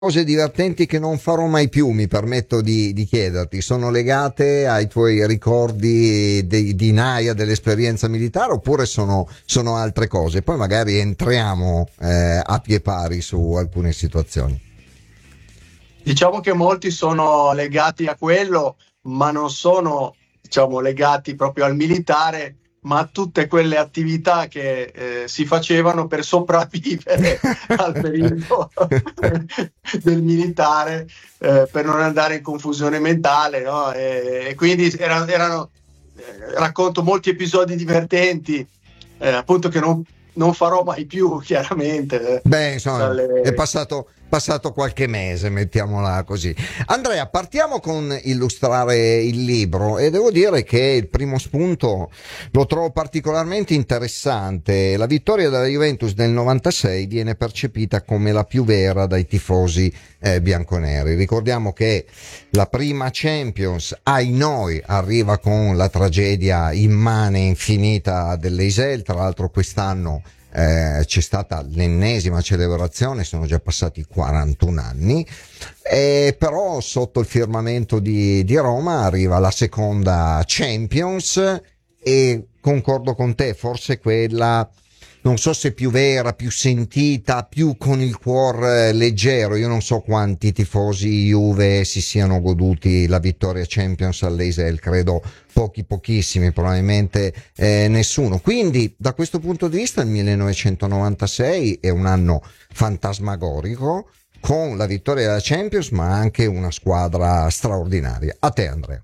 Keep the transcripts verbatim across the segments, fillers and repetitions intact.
cose divertenti che non farò mai più, mi permetto di, di chiederti, sono legate ai tuoi ricordi di, di Naia, dell'esperienza militare, oppure sono, sono altre cose? Poi magari entriamo eh, a pie pari su alcune situazioni. Diciamo che molti sono legati a quello, ma non sono, diciamo, legati proprio al militare, ma a tutte quelle attività che eh, si facevano per sopravvivere al periodo del militare, eh, per non andare in confusione mentale, no? E, e quindi erano, erano eh, racconto molti episodi divertenti, eh, appunto, che non, non farò mai più, chiaramente. Eh, Beh, insomma, dalle... è passato passato qualche mese, mettiamola così. Andrea, partiamo con illustrare il libro, e devo dire che il primo spunto lo trovo particolarmente interessante. La vittoria della Juventus del novantasei viene percepita come la più vera dai tifosi eh, bianconeri. Ricordiamo che la prima Champions, ai noi, arriva con la tragedia immane e infinita dell'Eisel. Tra l'altro quest'anno Eh, c'è stata l'ennesima celebrazione, sono già passati quarantuno anni, eh, però sotto il firmamento di, di Roma arriva la seconda Champions, e concordo con te, forse quella, non so se più vera, più sentita, più con il cuore leggero. Io non so quanti tifosi Juve si siano goduti la vittoria Champions all'Eisel, credo pochi, pochissimi, probabilmente eh, nessuno. Quindi da questo punto di vista il millenovecentonovantasei è un anno fantasmagorico, con la vittoria della Champions, ma anche una squadra straordinaria. A te, Andrea.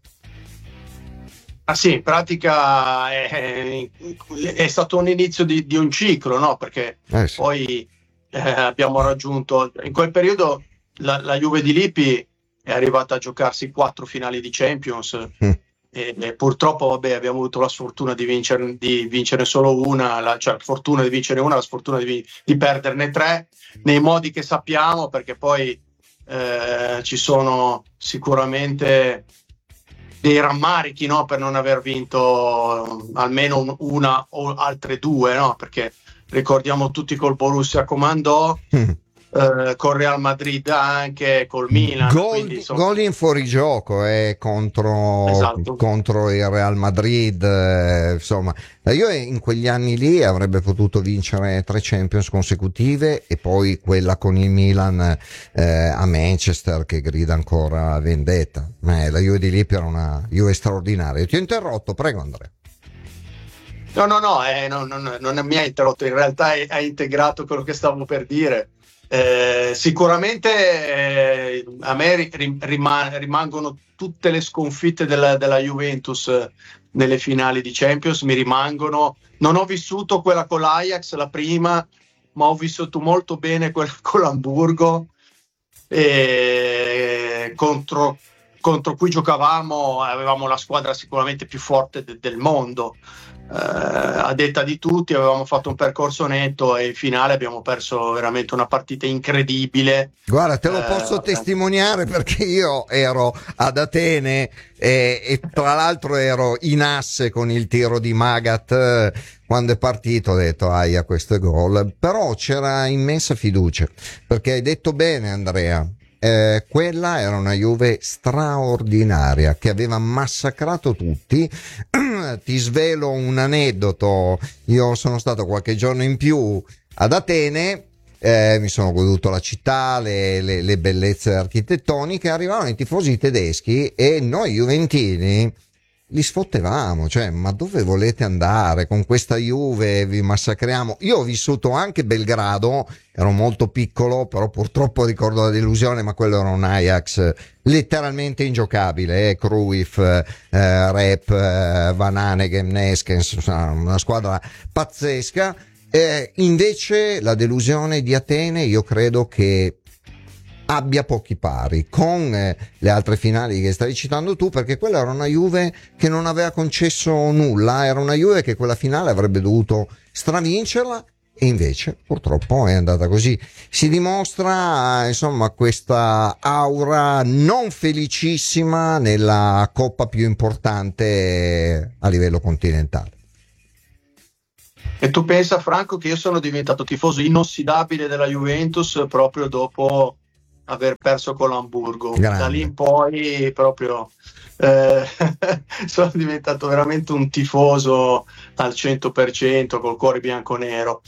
Ah sì, in pratica è, è stato un inizio di, di un ciclo, no? Perché Eh sì. poi eh, abbiamo raggiunto, in quel periodo la, la Juve di Lippi è arrivata a giocarsi quattro finali di Champions, mm. e, e purtroppo vabbè, abbiamo avuto la sfortuna di vincere, di vincere solo una, la, cioè la fortuna di vincere una, la sfortuna di, di perderne tre, nei modi che sappiamo, perché poi eh, ci sono sicuramente dei rammarichi, no, per non aver vinto almeno un, una o altre due, no, perché ricordiamo tutti col Borussia comandò, mm. eh, col Real Madrid anche, col Milan. Gol, quindi, insomma... gol in fuorigioco eh, contro, esatto. contro il Real Madrid, eh, insomma. Io in quegli anni lì avrebbe potuto vincere tre Champions consecutive, e poi quella con il Milan eh, a Manchester, che grida ancora vendetta. Eh, la Juve di Lippi era una Juve straordinaria. Ti ho interrotto, prego Andrea. No, no, no, eh, no, no, no non mi ha interrotto, in realtà ha integrato quello che stavo per dire. Eh, sicuramente eh, a me rim- rim- rimangono tutte le sconfitte della, della Juventus nelle finali di Champions, mi rimangono. Non ho vissuto quella con l'Ajax, la prima, ma ho vissuto molto bene quella con l'Hamburgo, e contro, contro cui giocavamo, avevamo la squadra sicuramente più forte de- del mondo. Uh, a detta di tutti avevamo fatto un percorso netto, e in finale abbiamo perso veramente una partita incredibile. Guarda, te lo posso uh, testimoniare, perché io ero ad Atene e, e tra l'altro ero in asse con il tiro di Magat. Eh, quando è partito ho detto aia, questo è gol, però c'era immensa fiducia, perché hai detto bene Andrea. Eh, quella era una Juve straordinaria che aveva massacrato tutti. Ti svelo un aneddoto: io sono stato qualche giorno in più ad Atene, eh, mi sono goduto la città, le, le, le bellezze architettoniche. Arrivavano i tifosi tedeschi e noi juventini li sfottevamo, cioè, ma dove volete andare con questa Juve, vi massacriamo. Io ho vissuto anche Belgrado, ero molto piccolo, però purtroppo ricordo la delusione, ma quello era un Ajax letteralmente ingiocabile, eh? Cruyff, eh, Rep, eh, Van Hanegem, Neskens, una squadra pazzesca. Eh, invece la delusione di Atene io credo che abbia pochi pari con eh, le altre finali che stai citando tu, perché quella era una Juve che non aveva concesso nulla, era una Juve che quella finale avrebbe dovuto stravincerla, e invece purtroppo è andata così. Si dimostra insomma questa aura non felicissima nella coppa più importante a livello continentale. E tu pensa, Franco, che io sono diventato tifoso inossidabile della Juventus proprio dopo aver perso con l'Hamburgo. Grande. Da lì in poi proprio eh, sono diventato veramente un tifoso al cento per cento col cuore bianco-nero.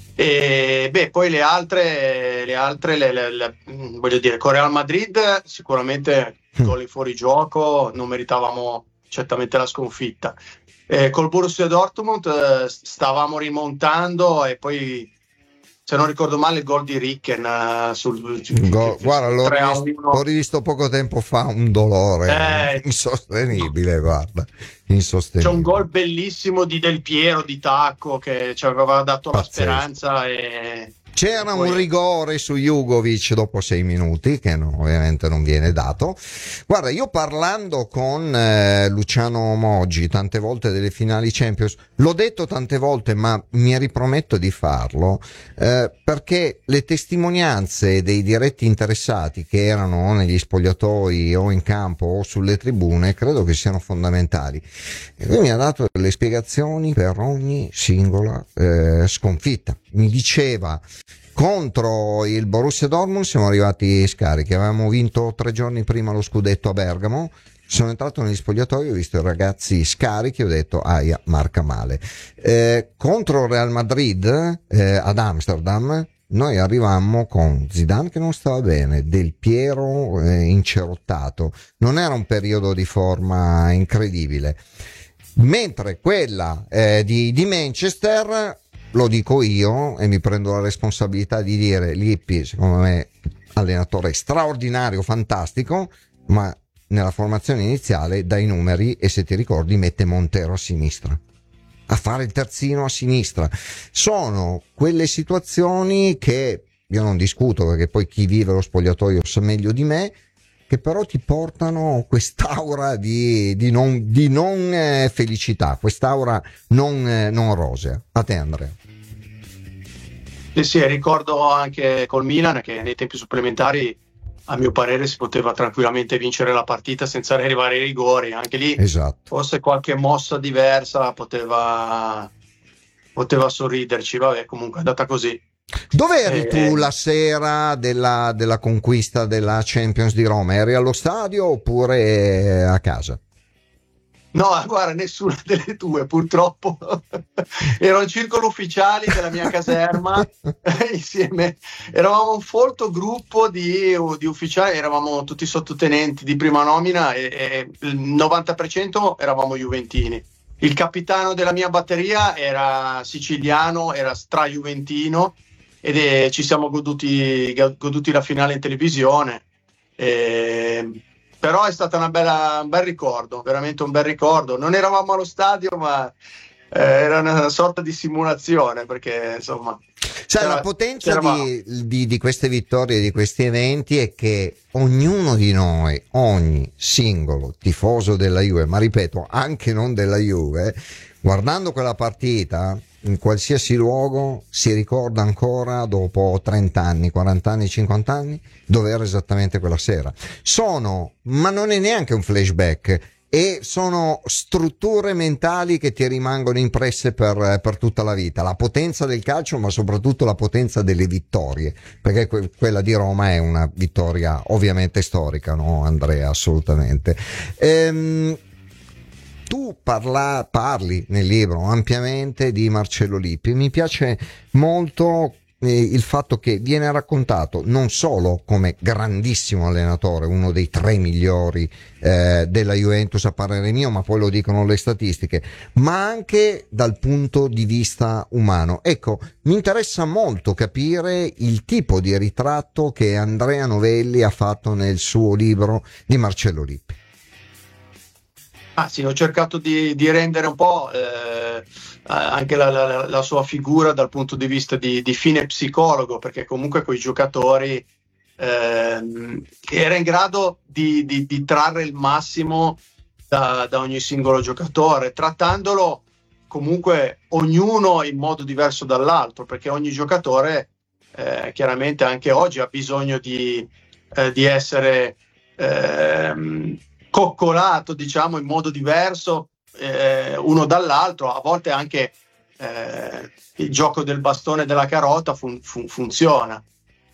E beh, poi le altre, le altre le, le, le, voglio dire, con Real Madrid sicuramente gol in fuorigioco, non meritavamo certamente la sconfitta. Eh, col Borussia Dortmund eh, stavamo rimontando e poi, se non ricordo male, il gol di Ricken uh, sul Go, guarda, l'ho rivisto, l'ho rivisto poco tempo fa, un dolore eh, insostenibile, guarda, insostenibile. C'è un gol bellissimo di Del Piero di tacco che ci aveva dato Pazzesco. La speranza e c'era un rigore su Jugovic dopo sei minuti che no, ovviamente non viene dato. Guarda, io parlando con eh, Luciano Moggi tante volte delle finali Champions, l'ho detto tante volte ma mi riprometto di farlo, eh, perché le testimonianze dei diretti interessati che erano negli spogliatoi o in campo o sulle tribune credo che siano fondamentali. E lui mi ha dato delle spiegazioni per ogni singola eh, sconfitta. Mi diceva: contro il Borussia Dortmund siamo arrivati scarichi, avevamo vinto tre giorni prima lo scudetto a Bergamo, sono entrato negli spogliatoi, ho visto i ragazzi scarichi, ho detto aia, marca male. Eh, contro il Real Madrid eh, ad Amsterdam noi arrivammo con Zidane che non stava bene, Del Piero eh, incerottato, non era un periodo di forma incredibile, mentre quella eh, di, di Manchester, lo dico io e mi prendo la responsabilità di dire, Lippi secondo me allenatore straordinario, fantastico, ma nella formazione iniziale dai numeri e se ti ricordi mette Montero a sinistra a fare il terzino a sinistra. Sono quelle situazioni che io non discuto perché poi chi vive lo spogliatoio sa meglio di me, che però ti portano quest'aura di, di non, di non eh, felicità, quest'aura non, eh, non rosea. A te, Andrea. Sì, sì, ricordo anche col Milan che nei tempi supplementari a mio parere si poteva tranquillamente vincere la partita senza arrivare ai rigori, anche lì esatto. Forse qualche mossa diversa poteva, poteva sorriderci, vabbè, comunque è andata così. Dove eri eh, tu la sera della, della conquista della Champions di Roma? Eri allo stadio oppure a casa? No, guarda, nessuna delle due, purtroppo. Ero al circolo ufficiali della mia caserma insieme, eravamo un folto gruppo di, di ufficiali, eravamo tutti sottotenenti di prima nomina e, e il novanta per cento eravamo juventini. Il capitano della mia batteria era siciliano, era stra-juventino ed è, ci siamo goduti, goduti la finale in televisione. E, però è stata una bella, un bel ricordo, veramente un bel ricordo. Non eravamo allo stadio, ma eh, era una sorta di simulazione, perché insomma... Sai, la potenza di, di, di queste vittorie, di questi eventi è che ognuno di noi, ogni singolo tifoso della Juve, ma ripeto, anche non della Juve, guardando quella partita in qualsiasi luogo si ricorda ancora dopo trenta anni, quaranta anni, cinquanta anni dove era esattamente quella sera. Sono, ma non è neanche un flashback, e sono strutture mentali che ti rimangono impresse per, per tutta la vita. La potenza del calcio, ma soprattutto la potenza delle vittorie, perché que- quella di Roma è una vittoria ovviamente storica, no Andrea? Assolutamente. Ehm, tu parla, parli nel libro ampiamente di Marcello Lippi. Mi piace molto eh, il fatto che viene raccontato non solo come grandissimo allenatore, uno dei tre migliori eh, della Juventus a parere mio, ma poi lo dicono le statistiche, ma anche dal punto di vista umano. Ecco, mi interessa molto capire il tipo di ritratto che Andrea Novelli ha fatto nel suo libro di Marcello Lippi. Ah sì, ho cercato di, di rendere un po' eh, anche la, la, la sua figura dal punto di vista di, di fine psicologo, perché comunque con i giocatori eh, era in grado di, di, di trarre il massimo da, da ogni singolo giocatore, trattandolo comunque ognuno in modo diverso dall'altro, perché ogni giocatore eh, chiaramente anche oggi ha bisogno di, eh, di essere... Eh, coccolato, diciamo, in modo diverso eh, uno dall'altro. A volte anche eh, il gioco del bastone e della carota fun- fun- funziona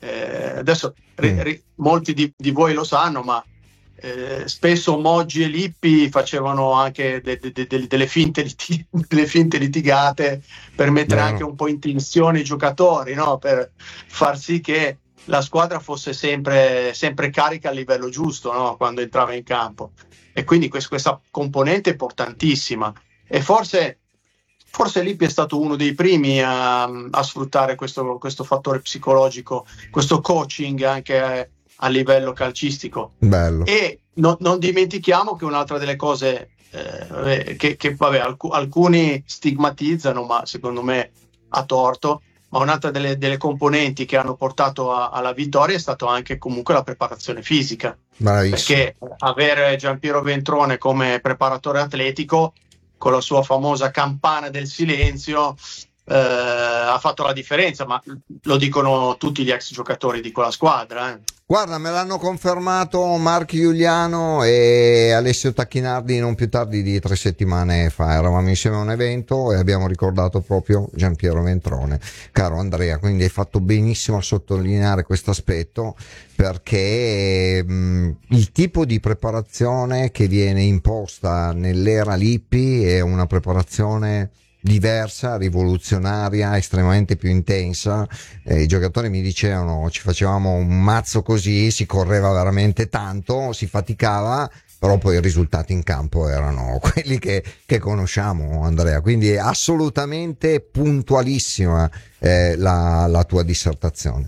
eh, adesso ri, ri, molti di, di voi lo sanno, ma eh, spesso Moggi e Lippi facevano anche de, de, de, de, delle, finte liti, delle finte litigate per mettere no. anche un po' in tensione i giocatori, no? Per far sì che la squadra fosse sempre, sempre carica a livello giusto, no? Quando entrava in campo, e quindi quest, questa componente è importantissima, e forse forse Lippi è stato uno dei primi a, a sfruttare questo, questo fattore psicologico, questo coaching anche a, a livello calcistico. Bello. E no, non dimentichiamo che un'altra delle cose eh, che, che vabbè, alc- alcuni stigmatizzano, ma secondo me a torto, ma un'altra delle, delle componenti che hanno portato a, alla vittoria è stato anche comunque la preparazione fisica. Bravissimo. Perché avere Giampiero Ventrone come preparatore atletico, con la sua famosa campana del silenzio, eh, ha fatto la differenza, ma lo dicono tutti gli ex giocatori di quella squadra. Eh. Guarda, me l'hanno confermato Marco Giuliano e Alessio Tacchinardi non più tardi di tre settimane fa. Eravamo insieme a un evento e abbiamo ricordato proprio Giampiero Ventrone. Caro Andrea, quindi hai fatto benissimo a sottolineare questo aspetto, perché mh, il tipo di preparazione che viene imposta nell'era Lippi è una preparazione diversa, rivoluzionaria, estremamente più intensa. Eh, i giocatori mi dicevano, ci facevamo un mazzo così, si correva veramente tanto, si faticava, però poi i risultati in campo erano quelli che, che conosciamo, Andrea. Quindi è assolutamente puntualissima eh, la, la tua dissertazione.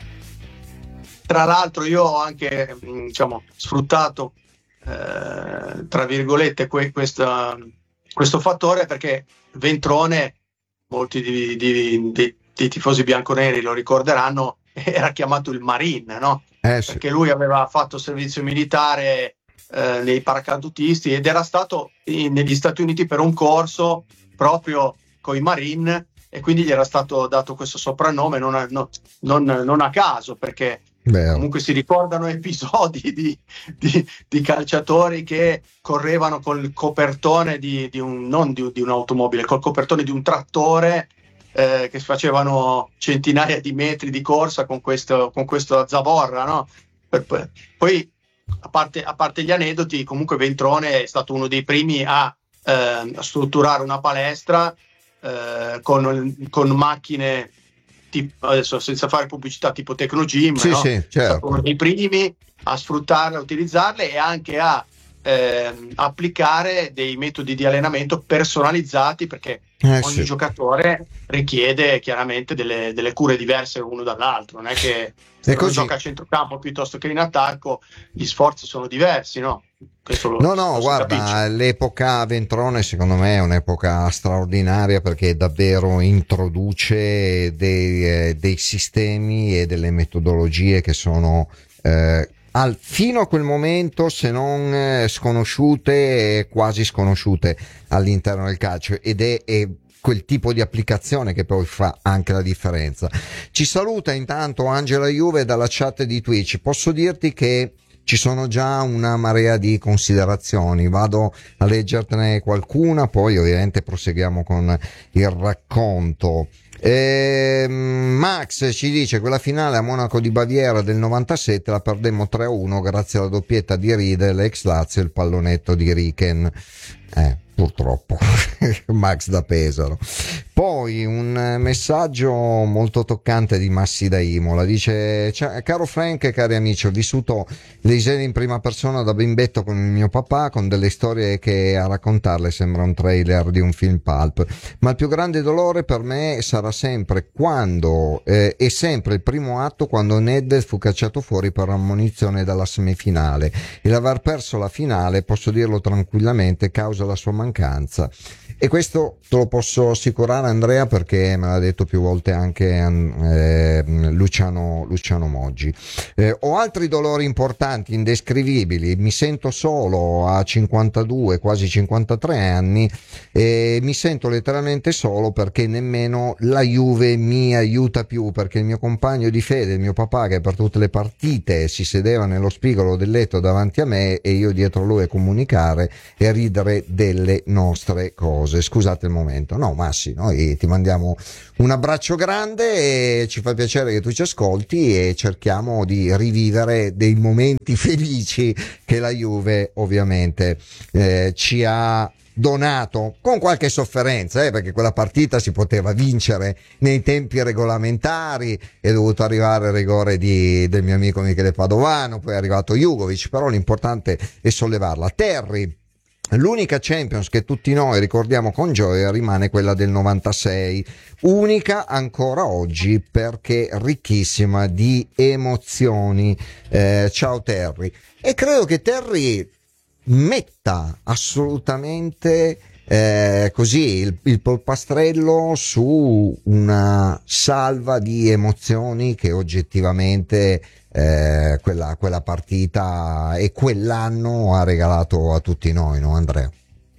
Tra l'altro io ho anche diciamo sfruttato eh, tra virgolette que- questa, questo fattore, perché Ventrone, molti di, di, di, di tifosi bianconeri lo ricorderanno, era chiamato il Marine, no? Eh, sì. Perché lui aveva fatto servizio militare eh, nei paracadutisti ed era stato in, negli Stati Uniti per un corso proprio con i Marine, e quindi gli era stato dato questo soprannome non a, no, non, non a caso, perché Beh. comunque si ricordano episodi di, di, di calciatori che correvano col copertone di, di un non di, di un'automobile, col copertone di un trattore, eh, che facevano centinaia di metri di corsa con questo con questo zavorra, no? Per, per, poi a parte, a parte gli aneddoti, comunque Ventrone è stato uno dei primi a, eh, a strutturare una palestra eh, con, con macchine tipo, adesso senza fare pubblicità, tipo Tecnogym, sì, no? sì, certo. Uno dei primi a sfruttarle, a utilizzarle, e anche a eh, applicare dei metodi di allenamento personalizzati, perché eh, ogni sì. giocatore richiede chiaramente delle, delle cure diverse uno dall'altro. Non è che se uno gioca a centrocampo piuttosto che in attacco, gli sforzi sono diversi, no? Questo lo, no no lo guarda, capisce. L'epoca Ventrone secondo me è un'epoca straordinaria, perché davvero introduce dei, eh, dei sistemi e delle metodologie che sono eh, al, fino a quel momento, se non eh, sconosciute, quasi sconosciute all'interno del calcio, ed è, è quel tipo di applicazione che poi fa anche la differenza. Ci saluta intanto Angela Juve dalla chat di Twitch. Posso dirti che ci sono già una marea di considerazioni, vado a leggertene qualcuna, poi ovviamente proseguiamo con il racconto. E Max ci dice: quella finale a Monaco di Baviera del novantasette la perdemmo tre a uno grazie alla doppietta di Riedel, ex Lazio, e il pallonetto di Riken. Eh, purtroppo. Max da Pesaro. Poi un messaggio molto toccante di Massi da Imola, dice: caro Frank e cari amici, ho vissuto l'Isele in prima persona da bimbetto con il mio papà, con delle storie che a raccontarle sembra un trailer di un film pulp, ma il più grande dolore per me sarà sempre quando eh, è sempre il primo atto, quando Nedved fu cacciato fuori per ammonizione dalla semifinale, e l'aver perso la finale, posso dirlo tranquillamente, causa la sua mancanza. E questo te lo posso assicurare, Andrea, perché me l'ha detto più volte anche eh, Luciano, Luciano Moggi. Eh, ho altri dolori importanti, indescrivibili, mi sento solo a cinquantadue, quasi cinquantatré anni, e mi sento letteralmente solo perché nemmeno la Juve mi aiuta più, perché il mio compagno di fede, il mio papà, che per tutte le partite si sedeva nello spigolo del letto davanti a me e io dietro lui a comunicare e a ridere delle nostre cose. Scusate il momento. No, Massi, noi ti mandiamo un abbraccio grande e ci fa piacere che tu ci ascolti e cerchiamo di rivivere dei momenti felici che la Juve ovviamente eh, ci ha donato, con qualche sofferenza, eh, perché quella partita si poteva vincere nei tempi regolamentari, è dovuto arrivare il rigore di, del mio amico Michele Padovano, poi è arrivato Jugovic, però l'importante è sollevarla. Terry, l'unica Champions che tutti noi ricordiamo con gioia rimane quella del novantasei, unica ancora oggi perché ricchissima di emozioni. Eh, ciao Terry. E credo che Terry metta assolutamente eh, così il, il polpastrello su una salva di emozioni che oggettivamente eh, quella, quella partita e quell'anno ha regalato a tutti noi, no Andrea?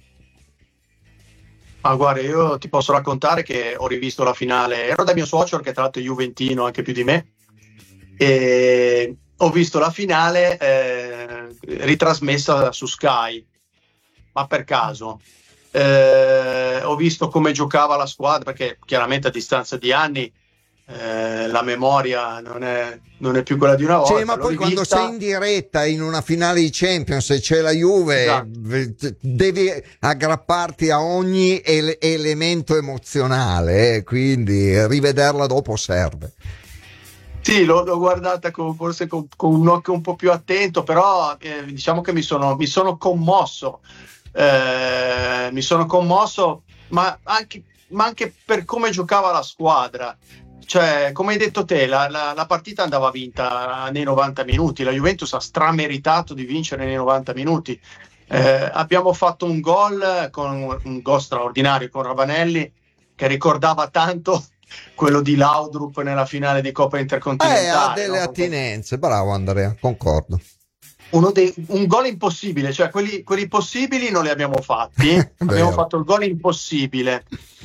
Ma guarda, io ti posso raccontare che ho rivisto la finale, ero da mio suocero che tra l'altro è juventino anche più di me, e ho visto la finale eh, ritrasmessa su Sky, ma per caso. Eh, ho visto come giocava la squadra, perché chiaramente a distanza di anni eh, la memoria non è, non è più quella di una volta. Sì, ma L'ho poi rivista... quando sei in diretta in una finale di Champions e c'è la Juve, esatto, devi aggrapparti a ogni ele- elemento emozionale, eh, quindi rivederla dopo serve. Sì, l'ho, l'ho guardata con, forse con, con un occhio un po' più attento, però eh, diciamo che mi sono, mi sono commosso, eh, mi sono commosso, ma anche, ma anche per come giocava la squadra. Cioè, come hai detto te, la, la, la partita andava vinta nei novanta minuti, la Juventus ha strameritato di vincere nei novanta minuti. Eh, abbiamo fatto un gol, con un gol straordinario con Ravanelli, che ricordava tanto quello di Laudrup nella finale di Coppa Intercontinentale. Eh, ha delle no? attinenze, bravo Andrea, concordo. Uno dei, un gol impossibile, cioè quelli, quelli possibili non li abbiamo fatti, abbiamo fatto il gol impossibile.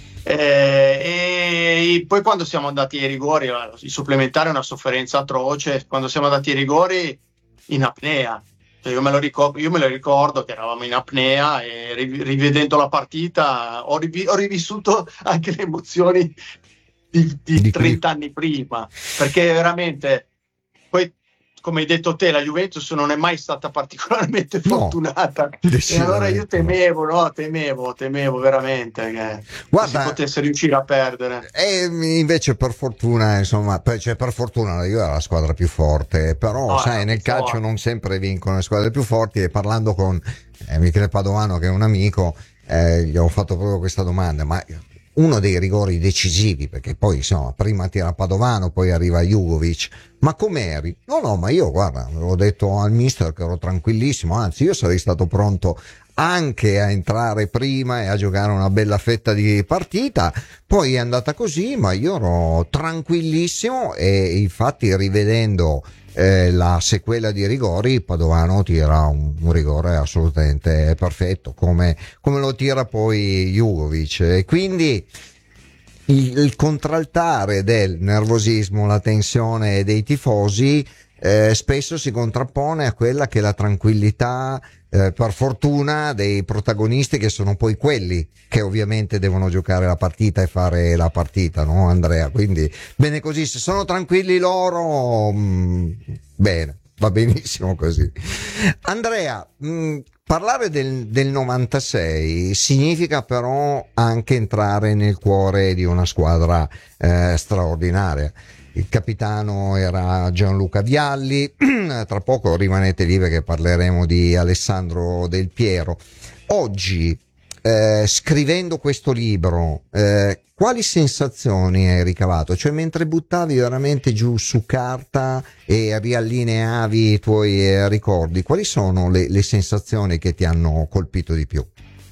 Eh, e poi quando siamo andati ai rigori, il supplementare è una sofferenza atroce, quando siamo andati ai rigori in apnea. Cioè io, me lo ricordo, io me lo ricordo che eravamo in apnea e rivedendo la partita ho, rivi, ho rivissuto anche le emozioni di, di, di trenta anni prima, perché veramente poi, come hai detto te, la Juventus non è mai stata particolarmente fortunata, no, e allora io temevo, no, temevo, temevo veramente che Guarda, si potesse riuscire a perdere. E invece per fortuna, insomma, cioè per fortuna la Juve era la squadra più forte, però no, sai, nel calcio forte. Non sempre vincono le squadre più forti, e parlando con eh, Michele Padovano, che è un amico, eh, gli ho fatto proprio questa domanda, ma uno dei rigori decisivi, perché poi insomma prima tira Padovano, poi arriva Jugovic, ma com'eri? No no, ma io guarda, avevo detto al mister che ero tranquillissimo, anzi io sarei stato pronto anche a entrare prima e a giocare una bella fetta di partita, poi è andata così, ma io ero tranquillissimo, e infatti rivedendo Eh, la sequela di rigori, Padovano tira un, un rigore assolutamente perfetto, come, come lo tira poi Jugovic, e quindi il, il contraltare del nervosismo, la tensione dei tifosi eh, spesso si contrappone a quella che è la tranquillità, eh, per fortuna, dei protagonisti, che sono poi quelli che ovviamente devono giocare la partita e fare la partita, no Andrea? Quindi bene così, se sono tranquilli loro, mh, bene, va benissimo così. Andrea, mh, parlare del, del novantasei significa però anche entrare nel cuore di una squadra eh, straordinaria. Il capitano era Gianluca Vialli, tra poco rimanete lì perché parleremo di Alessandro Del Piero. Oggi, eh, scrivendo questo libro, eh, quali sensazioni hai ricavato? Cioè, mentre buttavi veramente giù su carta e riallineavi i tuoi eh, ricordi, quali sono le, le sensazioni che ti hanno colpito di più?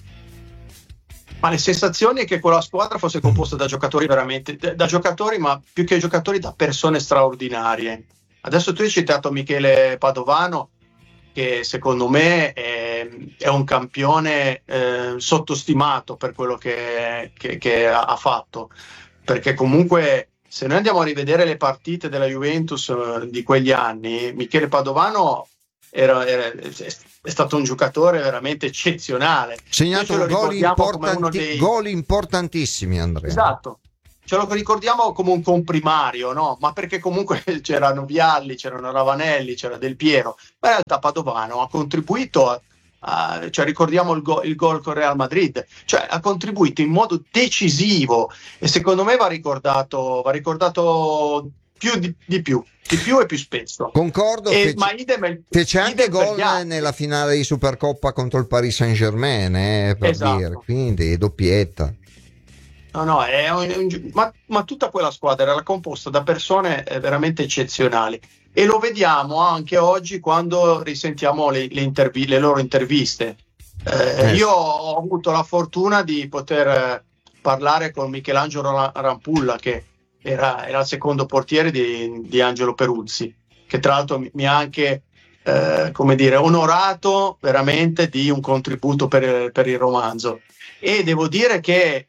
Ma le sensazioni è che quella squadra fosse composta da giocatori veramente, da giocatori, ma più che giocatori, da persone straordinarie. Adesso tu hai citato Michele Padovano, che secondo me è, è un campione eh, sottostimato per quello che, che, che ha fatto, perché comunque se noi andiamo a rivedere le partite della Juventus eh, di quegli anni, Michele Padovano era, era, è stato un giocatore veramente eccezionale. Segnato gol, importanti, dei... gol importantissimi, Andrea. Esatto, ce lo ricordiamo come un comprimario, no? Ma perché comunque c'erano Vialli, c'erano Ravanelli, c'era Del Piero, ma in realtà Padovano ha contribuito a, a, cioè ricordiamo il, go, il gol con Real Madrid, cioè ha contribuito in modo decisivo e secondo me va ricordato, va ricordato più di, di più di più e più spesso. Concordo e, che, ma idem, che c'è anche idem gol nella finale di Supercoppa contro il Paris Saint-Germain, eh, per esatto. dire, quindi doppietta. No, no, è un, un, ma, ma tutta quella squadra era composta da persone veramente eccezionali e lo vediamo anche oggi quando risentiamo le, le, intervi- le loro interviste. Eh, eh. Io ho avuto la fortuna di poter parlare con Michelangelo Rampulla, che era, era il secondo portiere di, di Angelo Peruzzi, che tra l'altro mi, mi ha anche eh, come dire, onorato veramente di un contributo per, per il romanzo. E devo dire che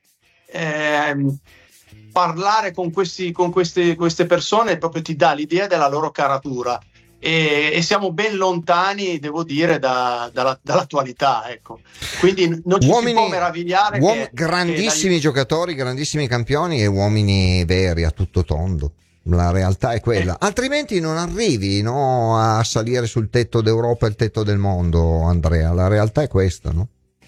Eh, parlare con, questi, con queste, queste persone proprio ti dà l'idea della loro caratura e, e siamo ben lontani, devo dire, da, dalla, dall'attualità, ecco. Quindi non ci uomini, si può meravigliare uom- che, grandissimi che la... giocatori, grandissimi campioni e uomini veri a tutto tondo. La realtà è quella, eh. altrimenti non arrivi, no, a salire sul tetto d'Europa e il tetto del mondo, Andrea. La realtà è questa, no?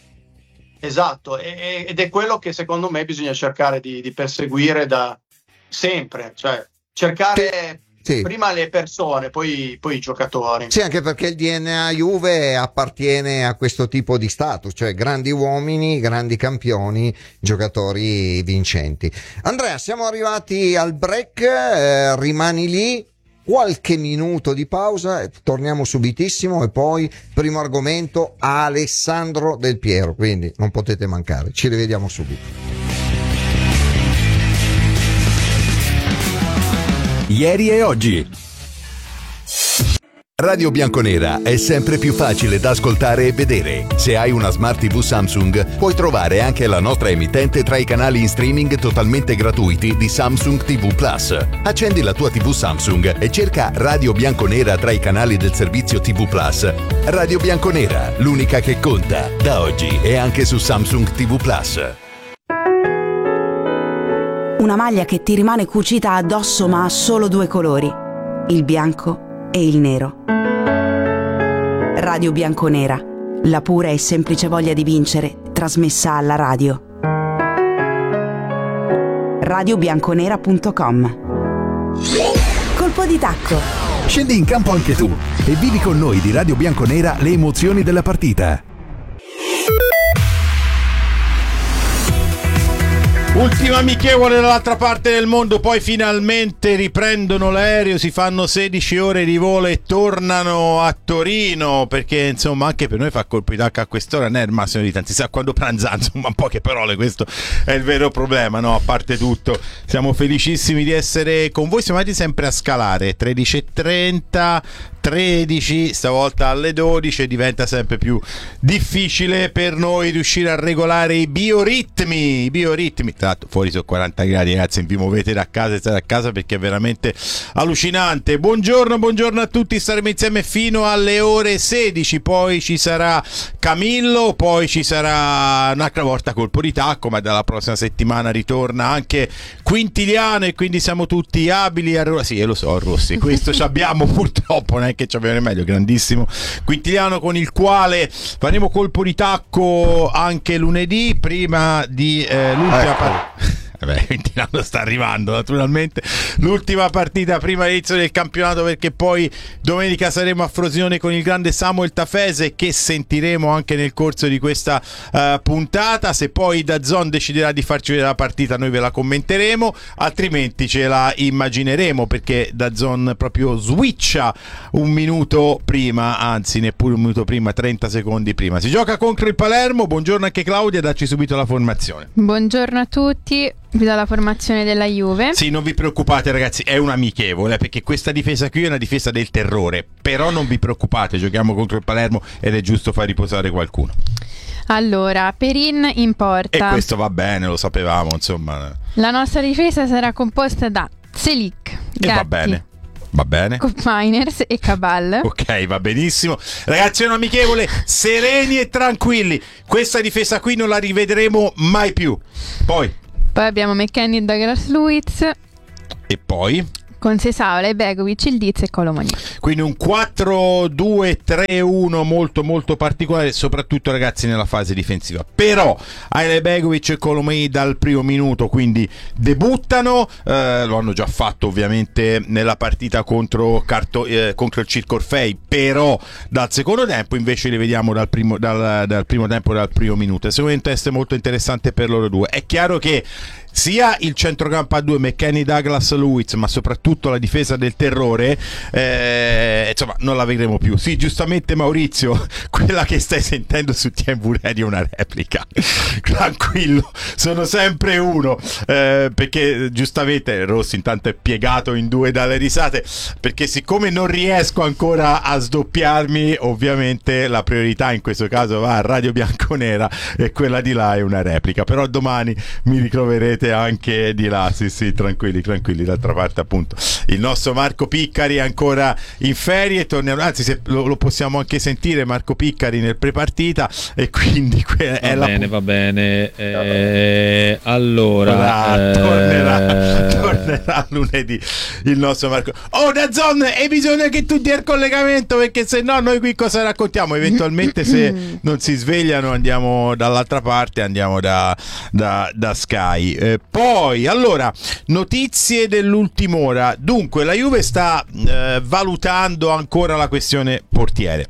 Esatto, e, ed è quello che secondo me bisogna cercare di, di perseguire da sempre, cioè cercare sì. prima le persone, poi, poi i giocatori. Sì, anche perché il D N A Juve appartiene a questo tipo di status, cioè grandi uomini, grandi campioni, giocatori vincenti. Andrea, siamo arrivati al break, eh, rimani lì. Qualche minuto di pausa, torniamo subitissimo e poi primo argomento Alessandro Del Piero, quindi non potete mancare, ci rivediamo subito. Ieri e oggi. Radio Bianconera è sempre più facile da ascoltare e vedere. Se hai una Smart tivù Samsung, puoi trovare anche la nostra emittente tra i canali in streaming totalmente gratuiti di Samsung tivù Plus. Accendi la tua tivù Samsung e cerca Radio Bianconera tra i canali del servizio tivù Plus. Radio Bianconera, l'unica che conta, da oggi e anche su Samsung tivù Plus. Una maglia che ti rimane cucita addosso ma ha solo due colori, il bianco e il nero. Radio Bianconera, la pura e semplice voglia di vincere, trasmessa alla radio. radio bianconera punto com. Colpo di tacco. Scendi in campo anche tu e vivi con noi di Radio Bianconera le emozioni della partita. Ultima amichevole dall'altra parte del mondo, poi finalmente riprendono l'aereo, si fanno sedici ore di volo e tornano a Torino, perché insomma anche per noi fa colpo di tacco a quest'ora, non è il massimo di tanti, sa quando pranza, insomma, poche parole, questo è il vero problema, no? A parte tutto, siamo felicissimi di essere con voi, siamo andati sempre a scalare, tredici e trenta, tredici, stavolta alle dodici, e diventa sempre più difficile per noi riuscire a regolare i bioritmi, i bioritmi. Tra l'altro fuori sono quaranta gradi, ragazzi, vi muovete da casa e state a casa perché è veramente allucinante. Buongiorno, buongiorno a tutti, staremo insieme fino alle ore sedici, poi ci sarà Camillo, poi ci sarà un'altra volta colpo di tacco, ma dalla prossima settimana ritorna anche Quintiliano e quindi siamo tutti abili a... Sì, lo so, Rossi, questo ci abbiamo purtroppo, non è che ci abbiamo meglio, grandissimo Quintiliano, con il quale faremo colpo di tacco anche lunedì prima di eh, l'ultima ecco. partita. Vabbè, Quintiliano sta arrivando naturalmente, l'ultima partita prima dell'inizio del campionato, perché poi domenica saremo a Frosinone con il grande Samuel Tafese, che sentiremo anche nel corso di questa uh, puntata. Se poi DAZN deciderà di farci vedere la partita, noi ve la commenteremo, altrimenti ce la immagineremo, perché DAZN proprio switcha un minuto prima, anzi neppure un minuto prima, trenta secondi prima. Si gioca contro il Palermo. Buongiorno anche Claudia, dacci subito la formazione. Buongiorno a tutti. Vi do la formazione della Juve. Sì, non vi preoccupate ragazzi, è un amichevole, perché questa difesa qui è una difesa del terrore, però non vi preoccupate, giochiamo contro il Palermo ed è giusto far riposare qualcuno. Allora, Perin in porta. E questo va bene, lo sapevamo, insomma. La nostra difesa sarà composta da Selic, Gatti, e va bene. Va bene. Con Miners e Cabal. Ok, va benissimo. Ragazzi, è un amichevole, sereni e tranquilli. Questa difesa qui non la rivedremo mai più. Poi Poi abbiamo McKennie e Douglas Luiz. E poi Con Sesaula, Begovic, il Diz e Colomani. quindi un quattro due tre uno molto molto particolare, soprattutto ragazzi nella fase difensiva. Però Aile Begovic e Colomani dal primo minuto quindi debuttano, eh, lo hanno già fatto ovviamente nella partita contro, Carto, eh, contro il Circo Orfei, però dal secondo tempo invece li vediamo dal primo, dal, dal primo tempo, dal primo minuto. Secondo me è un test molto interessante per loro due. È chiaro che sia il centrocampo a due, McKennie, Douglas Luiz, ma soprattutto la difesa del terrore, eh, insomma non la vedremo più. Sì, giustamente Maurizio, quella che stai sentendo su T V Radio è una replica. Tranquillo, sono sempre uno, eh, perché giustamente Rossi intanto è piegato in due dalle risate, perché siccome non riesco ancora a sdoppiarmi, ovviamente la priorità in questo caso va a Radio Bianconera e quella di là è una replica, però domani mi ritroverete anche di là. Sì sì, tranquilli tranquilli. D'altra parte appunto il nostro Marco Piccari è ancora in ferie, torniamo, anzi se lo, lo possiamo anche sentire Marco Piccari nel prepartita, e quindi que- è va la bene va bene eh, allora ah, eh... tornerà tornerà lunedì il nostro Marco. Oh Dazon, e bisogna che tu dia il collegamento, perché se no noi qui cosa raccontiamo? Eventualmente se non si svegliano andiamo dall'altra parte, andiamo da, da, da Sky. eh, Poi, allora, notizie dell'ultima ora. Dunque, la Juve sta eh, valutando ancora la questione portiere.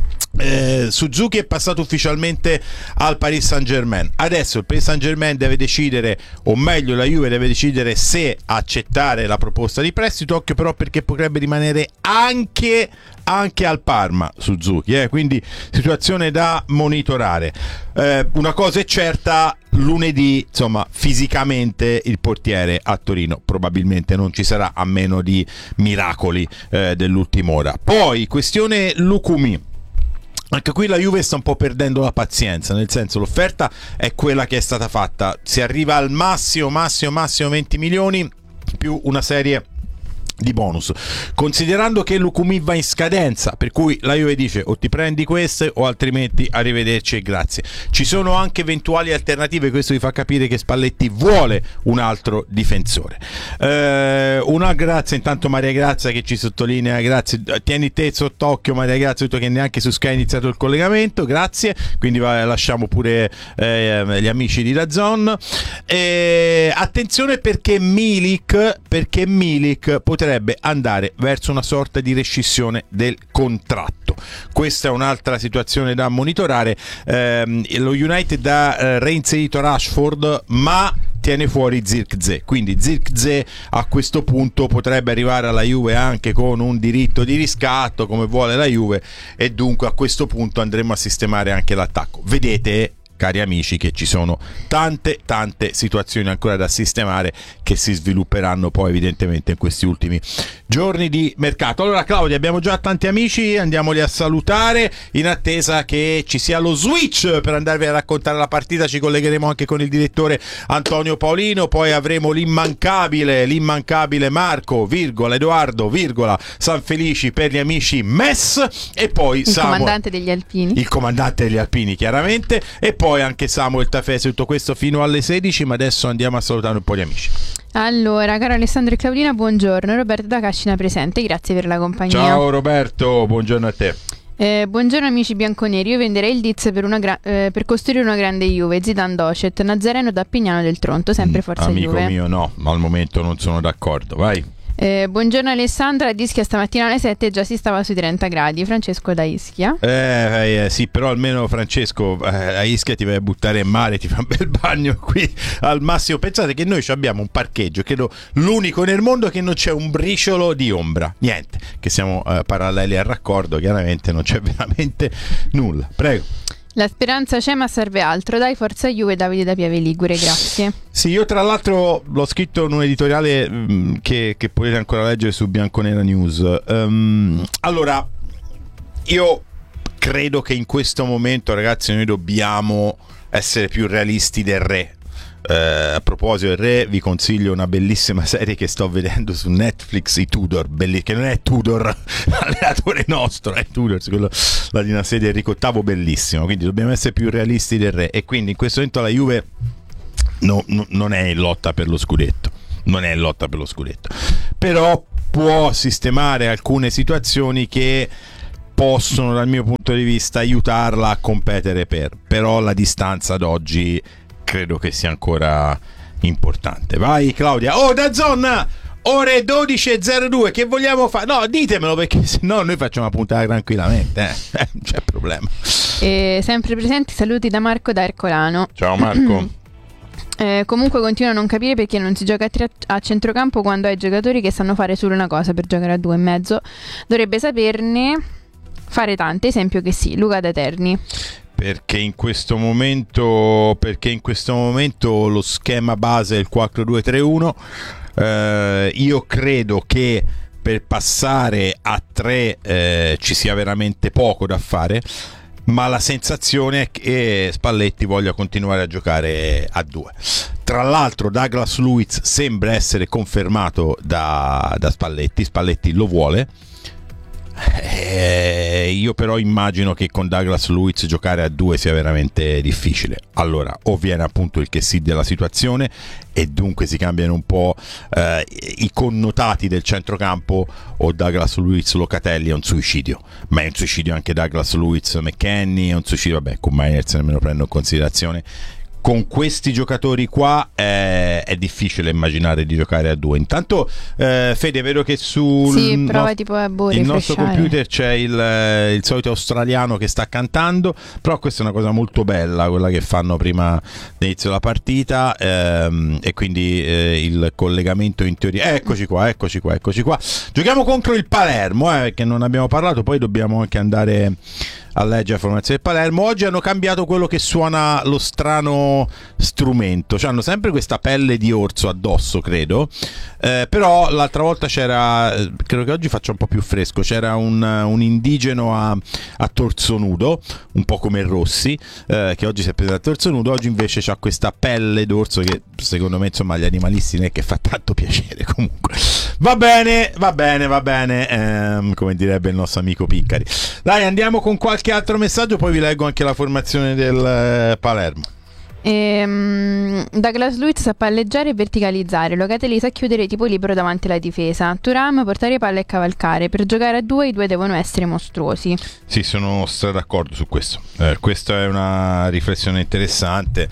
Eh, Suzuki è passato ufficialmente al Paris Saint-Germain. Adesso il Paris Saint-Germain deve decidere, o meglio la Juve deve decidere se accettare la proposta di prestito. Occhio però, perché potrebbe rimanere anche anche al Parma Suzuki, eh? Quindi situazione da monitorare. Eh, una cosa è certa: lunedì, insomma, fisicamente il portiere a Torino probabilmente non ci sarà, a meno di miracoli eh, dell'ultima ora. Poi questione Lukumi. Anche qui la Juve sta un po' perdendo la pazienza, nel senso, l'offerta è quella che è stata fatta, si arriva al massimo massimo massimo venti milioni più una serie di bonus, considerando che Lukumi va in scadenza, per cui la Juve dice o ti prendi queste o altrimenti arrivederci e grazie. Ci sono anche eventuali alternative, questo vi fa capire che Spalletti vuole un altro difensore. Eh, una grazie intanto Maria Grazia che ci sottolinea, grazie, tieni te sott'occhio Maria Grazia, che neanche su Sky è iniziato il collegamento, grazie, quindi va, lasciamo pure eh, gli amici di DAZN. Eh, attenzione perché Milik perché Milik potrebbe andare verso una sorta di rescissione del contratto. Questa è un'altra situazione da monitorare. Eh, lo United ha eh, reinserito Rashford, ma tiene fuori Zirkzee, quindi Zirkzee a questo punto potrebbe arrivare alla Juve anche con un diritto di riscatto come vuole la Juve, e dunque a questo punto andremo a sistemare anche l'attacco. Vedete, cari amici, che ci sono tante tante situazioni ancora da sistemare che si svilupperanno poi evidentemente in questi ultimi giorni di mercato. Allora Claudia, abbiamo già tanti amici, andiamoli a salutare in attesa che ci sia lo switch per andarvi a raccontare la partita. Ci collegheremo anche con il direttore Antonio Paolino, poi avremo l'immancabile l'immancabile Marco virgola Edoardo virgola Sanfelici per gli amici M E S, e poi il Samuel, comandante degli Alpini il comandante degli Alpini chiaramente, e poi poi anche Samuel Tafese. Tutto questo fino alle sedici, ma adesso andiamo a salutare un po' gli amici. Allora, caro Alessandro e Claudina, buongiorno. Roberto da Cascina presente, grazie per la compagnia. Ciao Roberto, buongiorno a te. Eh, buongiorno amici bianconeri, io venderei il Diz per, una gra- eh, per costruire una grande Juve. Zidane Docet, Nazareno da Pignano del Tronto, sempre forza Amico Juve. mio no, ma al momento non sono d'accordo, vai. Eh, buongiorno Alessandra, a Ischia stamattina alle sette già si stava sui trenta gradi. Francesco da Ischia. Eh, eh sì, però almeno Francesco eh, a Ischia ti vai a buttare in mare, ti fa un bel bagno qui al massimo. Pensate che noi abbiamo un parcheggio, credo l'unico nel mondo che non c'è un briciolo di ombra, niente, che siamo eh, paralleli al raccordo, chiaramente non c'è veramente nulla. Prego. La speranza c'è ma serve altro. Dai, forza Juve, Davide da Piave Ligure, grazie. Sì, io tra l'altro l'ho scritto in un editoriale mh, che, che potete ancora leggere su Bianconera News. Um, allora, io credo che in questo momento, ragazzi, noi dobbiamo essere più realisti del re. Eh, a proposito del re, vi consiglio una bellissima serie che sto vedendo su Netflix, i Tudor, belli, che non è Tudor allenatore nostro, è Tudor, quello, la dinastia di Enrico ottavo, bellissimo. Quindi dobbiamo essere più realisti del re, e quindi in questo momento la Juve no, no, non è in lotta per lo scudetto, non è in lotta per lo scudetto, però può sistemare alcune situazioni che possono, dal mio punto di vista, aiutarla a competere per, però la distanza ad oggi credo che sia ancora importante. Vai Claudia. Oh, DAZN, ore dodici e zero due, che vogliamo fare? No, ditemelo, perché se no noi facciamo una puntata tranquillamente, eh. eh, non c'è problema. E sempre presenti saluti da Marco da Ercolano. Ciao Marco. Eh, comunque continuo a non capire perché non si gioca a, tre a centrocampo quando hai giocatori che sanno fare solo una cosa per giocare a due e mezzo. Dovrebbe saperne fare tante, esempio che sì, Luca da Terni. Perché in questo momento perché in questo momento lo schema base è il quattro due tre uno. Eh, io credo che per passare a tre eh, ci sia veramente poco da fare, ma la sensazione è che Spalletti voglia continuare a giocare a due. Tra l'altro Douglas Luiz sembra essere confermato da, da Spalletti, Spalletti lo vuole. Eh, io però immagino che con Douglas Luiz giocare a due sia veramente difficile. Allora, o viene appunto il che sì della situazione e dunque si cambiano un po' eh, i connotati del centrocampo, o Douglas Luiz Locatelli è un suicidio, ma è un suicidio anche Douglas Luiz McKennie, è un suicidio, vabbè, con Mainers nemmeno prendo in considerazione. Con questi giocatori qua eh, è difficile immaginare di giocare a due. Intanto eh, Fede, vedo che sul sì, prova no- tipo a boh, il nostro computer c'è il, il solito australiano che sta cantando, però questa è una cosa molto bella, quella che fanno prima dell'inizio della partita, ehm, e quindi eh, il collegamento in teoria, eccoci qua, eccoci qua, eccoci qua. Giochiamo contro il Palermo, eh, perché non abbiamo parlato, poi dobbiamo anche andare a leggere la formazione del Palermo. Oggi hanno cambiato quello che suona lo strano strumento, cioè hanno sempre questa pelle di orso addosso, credo, eh, però l'altra volta c'era, credo che oggi faccia un po' più fresco, c'era un, un indigeno a, a torso nudo, un po' come il Rossi, eh, che oggi si è preso a torso nudo. Oggi invece c'ha questa pelle d'orso che secondo me, insomma, agli animalisti non è che fa tanto piacere. Comunque va bene, va bene, va bene, ehm, come direbbe il nostro amico Piccari. Dai, andiamo con qualche altro messaggio, poi vi leggo anche la formazione del eh, Palermo. Ehm, Douglas Luiz sa palleggiare e verticalizzare, Locatelli sa chiudere tipo libero davanti alla difesa, Thuram portare palla e cavalcare. Per giocare a due i due devono essere mostruosi. Sì, sono stra d'accordo su questo. Eh, questa è una riflessione interessante.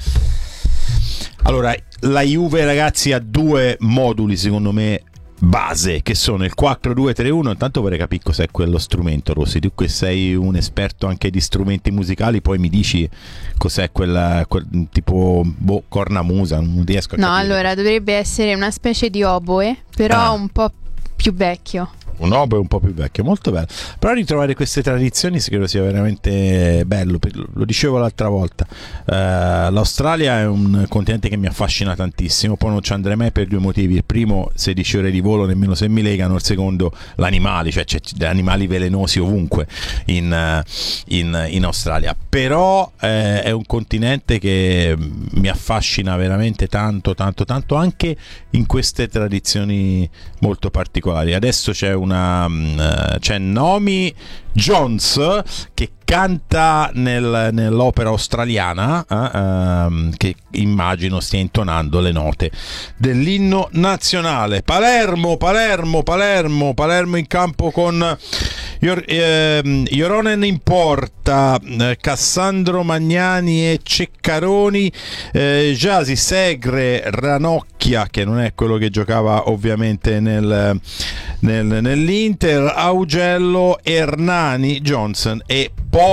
Allora, la Juve, ragazzi, ha due moduli secondo me base, che sono il quattro due tre uno. Intanto vorrei capire cos'è quello strumento, Rossi, tu che sei un esperto anche di strumenti musicali, poi mi dici cos'è quella, quel, tipo boh, cornamusa, non riesco a no, capire. Allora dovrebbe essere una specie di oboe, però ah. un po' più vecchio. Un oboe un po' più vecchio, molto bello. Però ritrovare queste tradizioni credo sia veramente bello. Lo dicevo l'altra volta, uh, l'Australia è un continente che mi affascina tantissimo. Poi non ci andrei mai per due motivi: il primo, sedici ore di volo nemmeno se mi legano; il secondo, l'animali, cioè c'è animali velenosi ovunque in, in, in Australia. Però eh, è un continente che mi affascina veramente tanto tanto tanto, anche in queste tradizioni molto particolari. Adesso c'è un Una, uh, c'è Naomi Jones che canta nel, nell'opera australiana, eh, um, che immagino stia intonando le note dell'inno nazionale. Palermo, Palermo, Palermo, Palermo in campo con Ior, eh, Ioronen in porta, eh, Cassandro Magnani e Ceccaroni, eh, Jasi, Segre, Ranocchia, che non è quello che giocava ovviamente nel, nel, nell'Inter, Augello, Hernani, Johnson e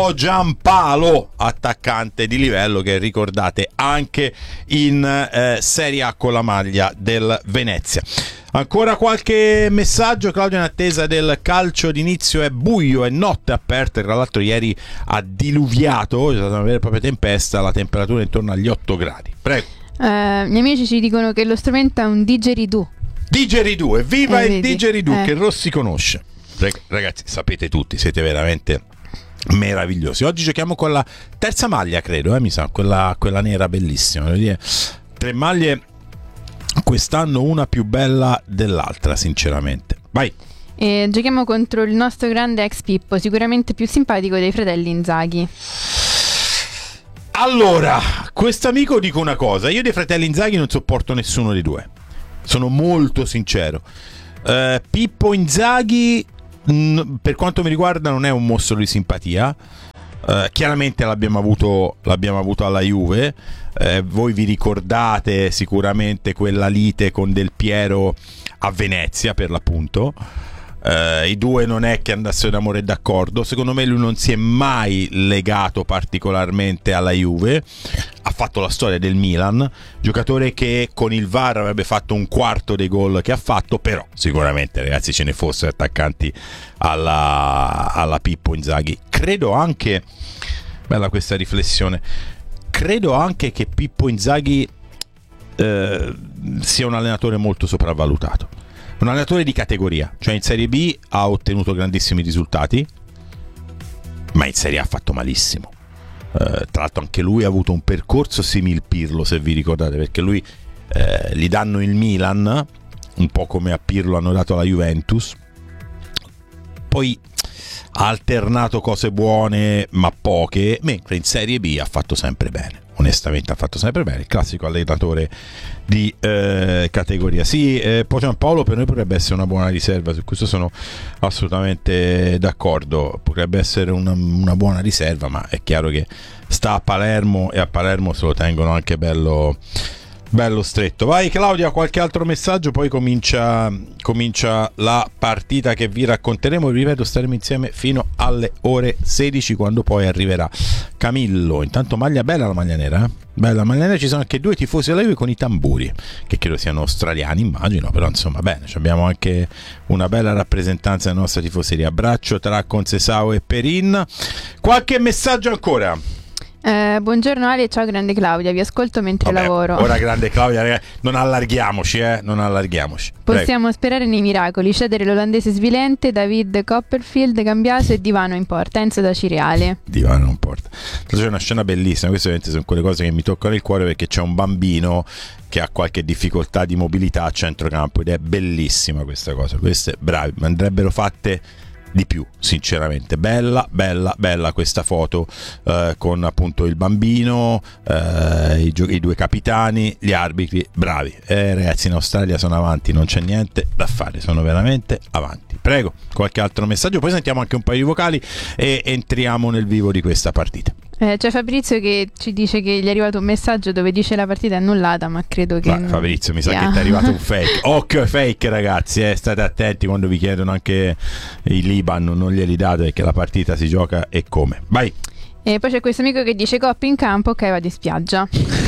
Giampalo, attaccante di livello che ricordate anche in eh, Serie A con la maglia del Venezia. Ancora qualche messaggio, Claudio, in attesa del calcio d'inizio. È buio, è notte aperta, tra l'altro ieri ha diluviato, c'è stata una vera e propria tempesta, la temperatura è intorno agli otto gradi. Prego. Uh, gli amici ci dicono che lo strumento è un didgeridoo. Didgeridoo, evviva eh, il didgeridoo, eh. che Rossi conosce. Ragazzi, sapete tutti, siete veramente meravigliosi. Oggi giochiamo con la terza maglia, credo, eh, mi sa, quella, quella nera bellissima. tre maglie quest'anno, una più bella dell'altra, sinceramente. Vai. E giochiamo contro il nostro grande ex Pippo, sicuramente più simpatico dei fratelli Inzaghi. Allora, quest'amico dico una cosa: io dei fratelli Inzaghi non sopporto nessuno dei due, sono molto sincero. uh, Pippo Inzaghi, mh, per quanto mi riguarda, non è un mostro di simpatia. Uh, chiaramente l'abbiamo avuto, l'abbiamo avuto alla Juve. Uh, voi vi ricordate sicuramente quella lite con Del Piero a Venezia, per l'appunto. Uh, I due non è che andassero d'amore e d'accordo. Secondo me lui non si è mai legato particolarmente alla Juve. Ha fatto la storia del Milan, giocatore che con il V A R avrebbe fatto un quarto dei gol che ha fatto. Però sicuramente, ragazzi, ce ne fossero attaccanti alla, alla Pippo Inzaghi. Credo anche, bella questa riflessione, credo anche che Pippo Inzaghi eh, sia un allenatore molto sopravvalutato, un allenatore di categoria. Cioè in Serie B ha ottenuto grandissimi risultati, ma in Serie A ha fatto malissimo. Uh, tra l'altro anche lui ha avuto un percorso simil Pirlo, se vi ricordate, perché lui eh, gli danno il Milan, un po' come a Pirlo hanno dato la Juventus, poi ha alternato cose buone ma poche, mentre in Serie B ha fatto sempre bene. Onestamente ha fatto sempre bene, il classico allenatore di eh, categoria. Sì, eh, poi Giampaolo per noi potrebbe essere una buona riserva, su questo sono assolutamente d'accordo, potrebbe essere una, una buona riserva, ma è chiaro che sta a Palermo e a Palermo se lo tengono anche bello, bello stretto. Vai Claudia, qualche altro messaggio, poi comincia, comincia la partita che vi racconteremo. Vi ripeto, staremo insieme fino alle ore sedici, quando poi arriverà Camillo. Intanto maglia bella, la maglia nera, eh? Bella la maglia nera. Ci sono anche due tifosi alla Juve con i tamburi, che credo siano australiani, immagino, però insomma bene, abbiamo anche una bella rappresentanza della nostra tifoseria. Abbraccio tra Concesao e Perin. Qualche messaggio ancora? Eh, buongiorno Ale, ciao grande Claudia, vi ascolto mentre Vabbè, lavoro. Ora grande Claudia, ragazzi, non allarghiamoci, eh, non allarghiamoci. Possiamo Prego. sperare nei miracoli, cedere l'olandese svilente, David Copperfield, Cambiaso e Divano in porta, Enzo da Cireale. Divano in porta. C'è una scena bellissima, queste ovviamente sono quelle cose che mi toccano il cuore, perché c'è un bambino che ha qualche difficoltà di mobilità a centrocampo ed è bellissima questa cosa. Queste bravi, andrebbero fatte di più, sinceramente. Bella, bella, bella questa foto eh, con appunto il bambino, eh, i, gio- i due capitani, gli arbitri, bravi. Eh, ragazzi, in Australia sono avanti, non c'è niente da fare, sono veramente avanti. Prego, qualche altro messaggio, poi sentiamo anche un paio di vocali e entriamo nel vivo di questa partita. Eh, c'è Fabrizio che ci dice che gli è arrivato un messaggio dove dice la partita è annullata, ma credo che... Ma, Fabrizio, mi sa yeah. che ti è arrivato un fake. Occhio ai fake, ragazzi, eh, state attenti quando vi chiedono anche i Liban, non glieli date, perché la partita si gioca e come. Vai! E poi c'è questo amico che dice Coppi in campo, ok, vado in spiaggia.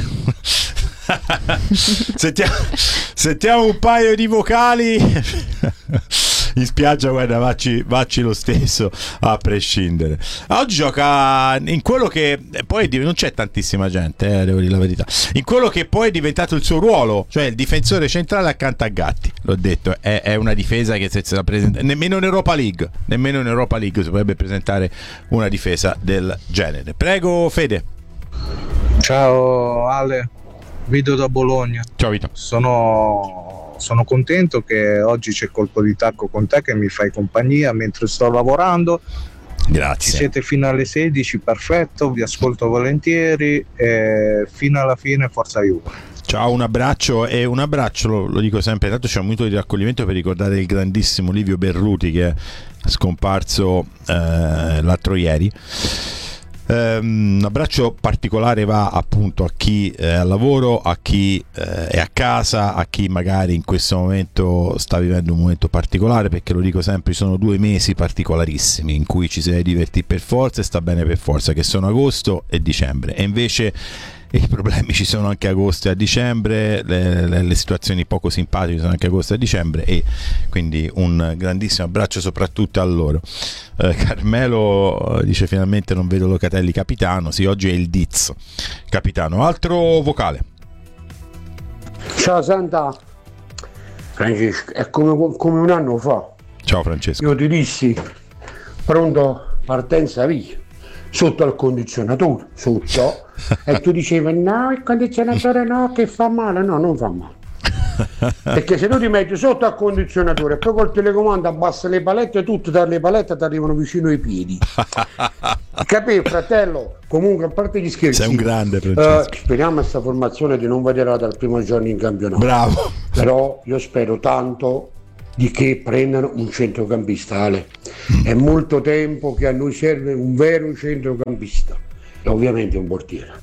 sentiamo, sentiamo un paio di vocali. In spiaggia, guarda, vacci, vacci lo stesso, a prescindere. Oggi gioca in quello che poi non c'è tantissima gente, eh, devo dire la verità, in quello che poi è diventato il suo ruolo, cioè il difensore centrale accanto a Gatti. L'ho detto, è, è una difesa che se la presenta nemmeno in Europa League, nemmeno in Europa League si potrebbe presentare una difesa del genere. Prego Fede. Ciao Ale, Vito da Bologna. Ciao Vito. Sono Sono contento che oggi c'è colpo di tacco con te che mi fai compagnia mentre sto lavorando. Grazie. Ci siete fino alle sedici, perfetto, vi ascolto volentieri e fino alla fine forza Juve. Ciao, un abbraccio e un abbraccio, lo, lo dico sempre, tanto c'è un minuto di raccoglimento per ricordare il grandissimo Livio Berruti che è scomparso eh, l'altro ieri. Um, un abbraccio particolare va appunto a chi è al lavoro, a chi eh, è a casa, a chi magari in questo momento sta vivendo un momento particolare, perché lo dico sempre, ci sono due mesi particolarissimi in cui ci si deve divertire per forza e sta bene per forza, che sono agosto e dicembre, e invece i problemi ci sono anche agosto e a dicembre, le, le, le situazioni poco simpatiche sono anche agosto e a dicembre, e quindi un grandissimo abbraccio soprattutto a loro. eh, Carmelo dice finalmente non vedo Locatelli capitano. Sì, oggi è il Diz capitano. Altro vocale. Ciao Santa, Francesco, è come, come un anno fa. Ciao Francesco. Io ti dissi pronto, partenza via, sotto al condizionatore, sotto, e tu dicevi no, il condizionatore no, che fa male. No, non fa male, perché se tu ti metti sotto al condizionatore e poi col telecomando abbassi le palette, tutte dalle palette ti arrivano vicino ai piedi. Capì, fratello? Comunque, a parte gli scherzi, sei un grande, uh, speriamo questa formazione di non vederla dal primo giorno in campionato. Bravo. Però io spero tanto di che prendano un centrocampista, Ale. È molto tempo che a noi serve un vero centrocampista e ovviamente un portiere.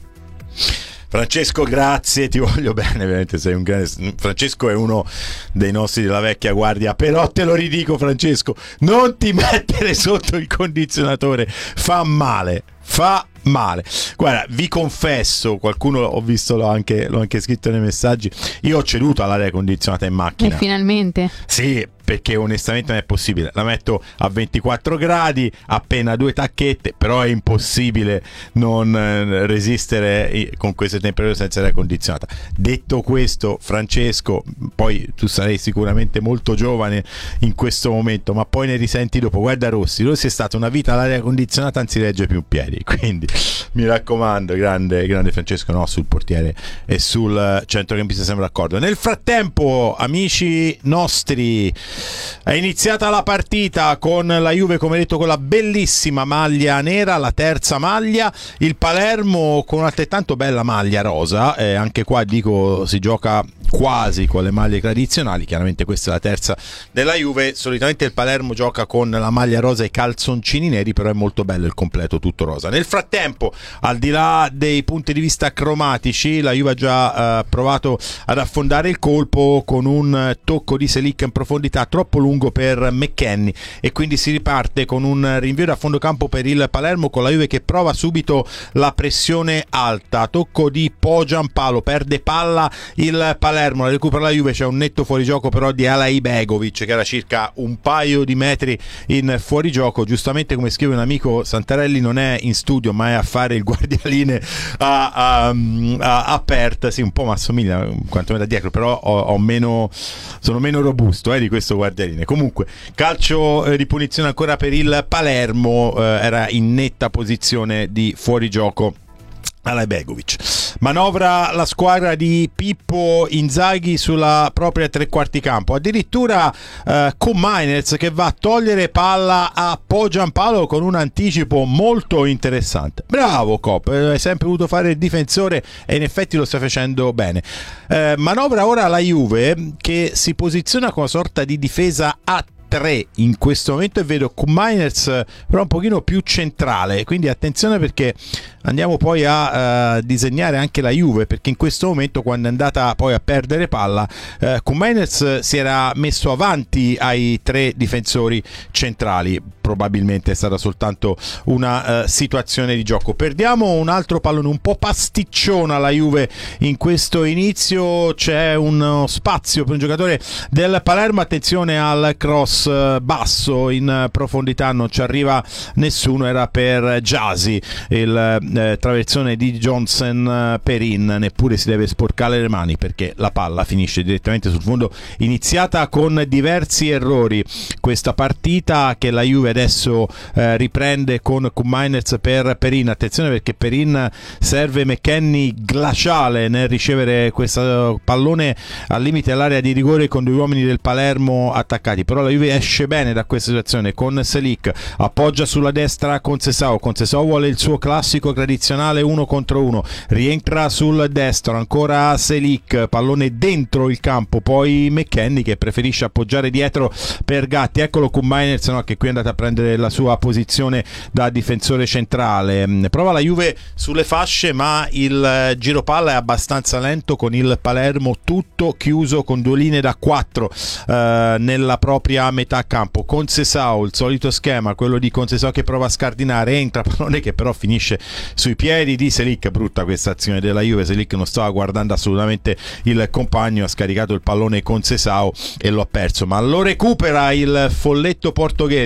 Francesco, grazie, ti voglio bene, veramente sei un grande. Francesco è uno dei nostri della vecchia guardia, però te lo ridico, Francesco, non ti mettere sotto il condizionatore, fa male, fa male. Guarda, vi confesso, qualcuno ho visto, l'ho anche, l'ho anche scritto nei messaggi, io ho ceduto all'aria condizionata in macchina. E finalmente? Sì, perché onestamente non è possibile, la metto a ventiquattro gradi, appena due tacchette, però è impossibile non eh, resistere con queste temperature senza aria condizionata. Detto questo, Francesco, poi tu sarai sicuramente molto giovane in questo momento, ma poi ne risenti dopo. Guarda Rossi, Rossi è stata una vita all'aria condizionata, non si regge più in piedi, quindi mi raccomando, grande, grande Francesco, no, sul portiere e sul centrocampista siamo d'accordo. Nel frattempo, amici nostri, è iniziata la partita con la Juve, come detto, con la bellissima maglia nera, la terza maglia, il Palermo con un'altrettanto bella maglia rosa, eh, anche qua dico si gioca quasi con le maglie tradizionali, chiaramente questa è la terza della Juve. Solitamente il Palermo gioca con la maglia rosa e i calzoncini neri, però è molto bello il completo tutto rosa. Nel frattempo, al di là dei punti di vista cromatici, la Juve ha già eh, provato ad affondare il colpo con un tocco di Selic in profondità troppo lungo per McKennie e quindi si riparte con un rinvio da fondo campo per il Palermo, con la Juve che prova subito la pressione alta, tocco di Pogiampalo, perde palla il Palermo, la recupera la Juve, c'è un netto fuorigioco però di Alaibegovic che era circa un paio di metri in fuorigioco. Giustamente, come scrive un amico, Santarelli non è in studio ma è a fare il guardialine a, a, a, a Perth, sì, un po' mi assomiglia quantomeno da dietro, però ho, ho meno, sono meno robusto eh, di questo guardialine. Comunque calcio eh, di punizione ancora per il Palermo, eh, era in netta posizione di fuorigioco Alaibegovic. Manovra la squadra di Pippo Inzaghi sulla propria tre quarti campo, addirittura eh, con Mainez che va a togliere palla a Pogiampalo con un anticipo molto interessante. Bravo Cop, hai sempre voluto fare il difensore e in effetti lo stai facendo bene. Eh, manovra ora la Juve che si posiziona con una sorta di difesa a tre in questo momento e vedo Mainers però un pochino più centrale, quindi attenzione perché andiamo poi a uh, disegnare anche la Juve, perché in questo momento, quando è andata poi a perdere palla, uh, Mainers si era messo avanti ai tre difensori centrali. Probabilmente è stata soltanto una uh, situazione di gioco. Perdiamo un altro pallone un po' pasticciona la Juve in questo inizio, c'è uno spazio per un giocatore del Palermo, attenzione al cross basso in profondità, non ci arriva nessuno, era per Gyasi, il eh, traversone di Johnson. Perin neppure si deve sporcare le mani perché la palla finisce direttamente sul fondo. Iniziata con diversi errori questa partita che la Juve adesso eh, riprende con Mainers per Perin. Attenzione perché Perin serve McKennie glaciale nel ricevere questo pallone al limite dell'area di rigore con due uomini del Palermo attaccati, però la Juve esce bene da questa situazione con Selic, appoggia sulla destra con Sesao, con Sesao vuole il suo classico tradizionale uno contro uno, rientra sul destro, ancora Selic, pallone dentro il campo, poi McKennie che preferisce appoggiare dietro per Gatti, eccolo con Mainers, no, che qui è andato a prendere la sua posizione da difensore centrale. Prova la Juve sulle fasce ma il giro palla è abbastanza lento, con il Palermo tutto chiuso con due linee da quattro eh, nella propria metà campo. Concesao, il solito schema, quello di Concesao che prova a scardinare, entra pallone che però finisce sui piedi di Selic. Brutta questa azione della Juve, Selic non stava guardando assolutamente il compagno, ha scaricato il pallone Concesao e lo ha perso, ma lo recupera il folletto portoghese. Bravo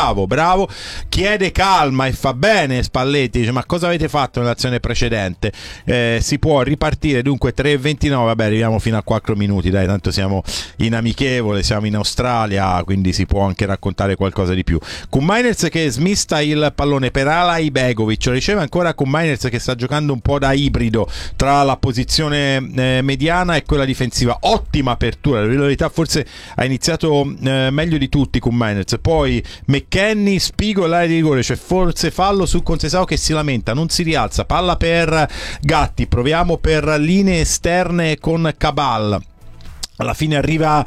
bravo, bravo, chiede calma e fa bene Spalletti, dice ma cosa avete fatto nell'azione precedente? Eh, si può ripartire, dunque tre e ventinove, vabbè arriviamo fino a quattro minuti, dai, tanto siamo in amichevole, siamo in Australia, quindi si può anche raccontare qualcosa di più. Con Miners che smista il pallone per Alaibegovic, riceve ancora con Miners che sta giocando un po' da ibrido tra la posizione eh, mediana e quella difensiva, ottima apertura, la verità forse ha iniziato eh, meglio di tutti con Miners, poi McKennie, Spigo e l'area di rigore, cioè forse fallo su Conceição che si lamenta, non si rialza, palla per Gatti, proviamo per linee esterne con Cabal. Alla fine arriva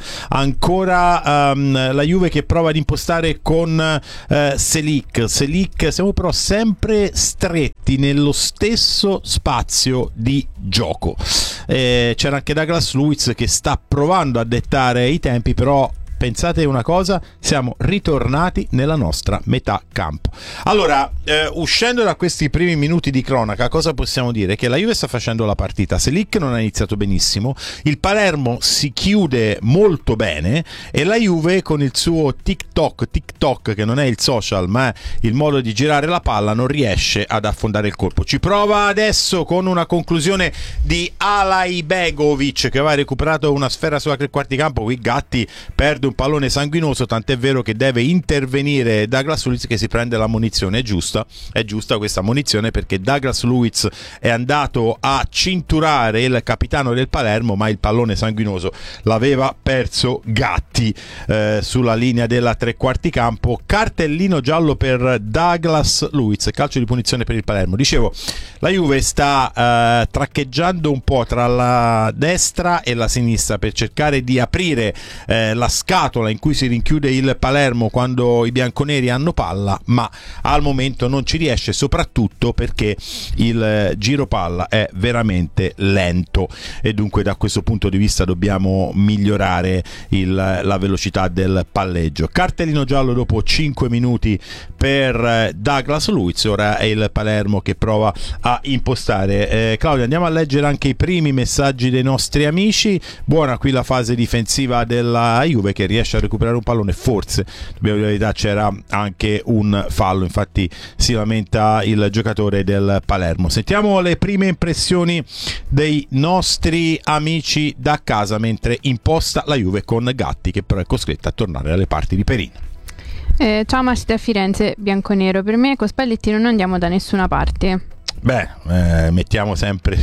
ancora um, la Juve che prova ad impostare con uh, Selic. Selic, siamo però sempre stretti nello stesso spazio di gioco. Eh, c'era anche Douglas Luiz che sta provando a dettare i tempi, però pensate una cosa, siamo ritornati nella nostra metà campo. Allora, eh, uscendo da questi primi minuti di cronaca, cosa possiamo dire? Che la Juve sta facendo la partita, Selic non ha iniziato benissimo, il Palermo si chiude molto bene e la Juve con il suo TikTok, TikTok che non è il social ma è il modo di girare la palla, non riesce ad affondare il colpo. Ci prova adesso con una conclusione di Alaibegovic che aveva recuperato una sfera sulla tre quarti campo, qui Gatti perde un pallone sanguinoso, tant'è vero che deve intervenire Douglas Luiz che si prende la munizione. È giusta, è giusta questa munizione perché Douglas Luiz è andato a cinturare il capitano del Palermo ma il pallone sanguinoso l'aveva perso Gatti eh, sulla linea della tre quarti campo. Cartellino giallo per Douglas Luiz, calcio di punizione per il Palermo. Dicevo, la Juve sta eh, traccheggiando un po' tra la destra e la sinistra per cercare di aprire eh, la scatola in cui si rinchiude il Palermo quando i bianconeri hanno palla, ma al momento non ci riesce, soprattutto perché il giro palla è veramente lento e dunque da questo punto di vista dobbiamo migliorare il, la velocità del palleggio. Cartellino giallo dopo cinque minuti per Douglas Luiz, ora è il Palermo che prova a impostare. eh, Claudia, andiamo a leggere anche i primi messaggi dei nostri amici. Buona qui la fase difensiva della Juve che riesce a recuperare un pallone, forse dobbiamo dire la verità c'era anche un fallo, infatti si lamenta il giocatore del Palermo. Sentiamo le prime impressioni dei nostri amici da casa mentre imposta la Juve con Gatti che però è costretta a tornare alle parti di Perin. eh, Ciao Massi da Firenze, bianconero, per me con Spalletti non andiamo da nessuna parte. Beh, eh, mettiamo sempre,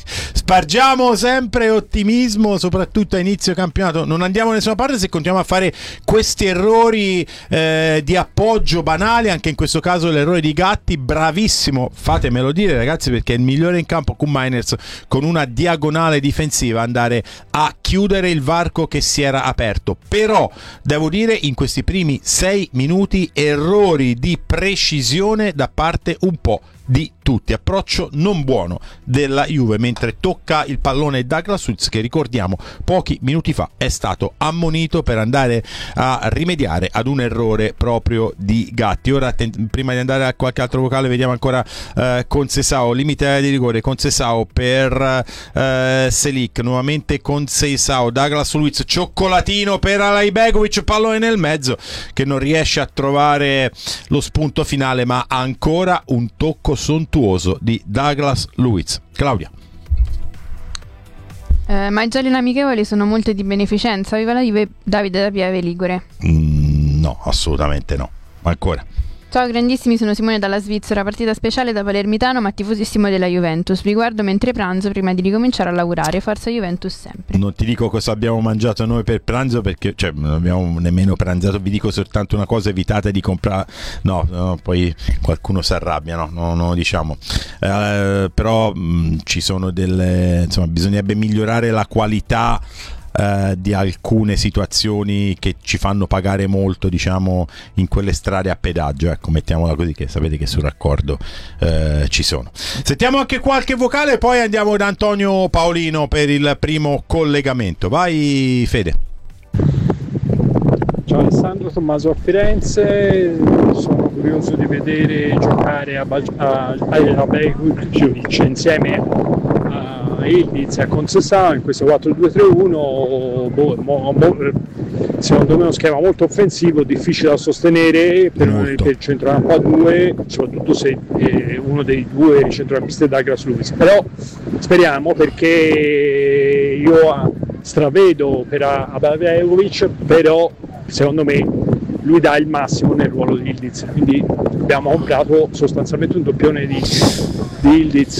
spargiamo sempre ottimismo, soprattutto a inizio campionato. Non andiamo da nessuna parte se continuiamo a fare questi errori eh, di appoggio banali, anche in questo caso l'errore di Gatti, bravissimo, fatemelo dire ragazzi, perché è il migliore in campo con Miners, con una diagonale difensiva andare a chiudere il varco che si era aperto. Però devo dire in questi primi sei minuti errori di precisione da parte un po' di tutti, approccio non buono della Juve mentre tocca il pallone Douglas Luiz che ricordiamo pochi minuti fa è stato ammonito per andare a rimediare ad un errore proprio di Gatti. Ora ten- prima di andare a qualche altro vocale vediamo ancora eh, Conceição, limite di rigore, Conceição per eh, Selic, nuovamente Conceição, Douglas Luiz, cioccolatino per Alaibegovic, pallone nel mezzo che non riesce a trovare lo spunto finale, ma ancora un tocco sontuoso di Douglas Luiz. Claudia. Eh, ma i gialli amichevoli sono molto di beneficenza. Viva la Juve, Davide da Piave Ligure. Mm, no, assolutamente no. Ancora. Ciao grandissimi, sono Simone dalla Svizzera, partita speciale da palermitano ma tifosissimo della Juventus. Vi guardo mentre pranzo prima di ricominciare a lavorare. Forza Juventus sempre. Non ti dico cosa abbiamo mangiato noi per pranzo perché cioè, non abbiamo nemmeno pranzato, vi dico soltanto una cosa: evitate di comprare, no, no poi qualcuno si arrabbia, no, no, no diciamo eh, però mh, ci sono delle, insomma bisognerebbe migliorare la qualità Uh, di alcune situazioni che ci fanno pagare molto, diciamo, in quelle strade a pedaggio, ecco, mettiamola così, che sapete che sul raccordo uh, ci sono. Sentiamo anche qualche vocale e poi andiamo da Antonio Paolino per il primo collegamento. Vai Fede. Ciao Alessandro, Tommaso a Firenze, sono curioso di vedere giocare a, a, a Begovic insieme a Ildiz e a Conceição in questo quattro due tre uno. Boh, mo, mo, secondo me è uno schema molto offensivo, difficile da sostenere per, per il centrocampo a due, soprattutto se eh, uno dei due centrocampisti è Douglas Luiz. Però speriamo, perché io stravedo per Abramovic, però secondo me lui dà il massimo nel ruolo di Ildiz, quindi abbiamo comprato sostanzialmente un doppione di, di Ildiz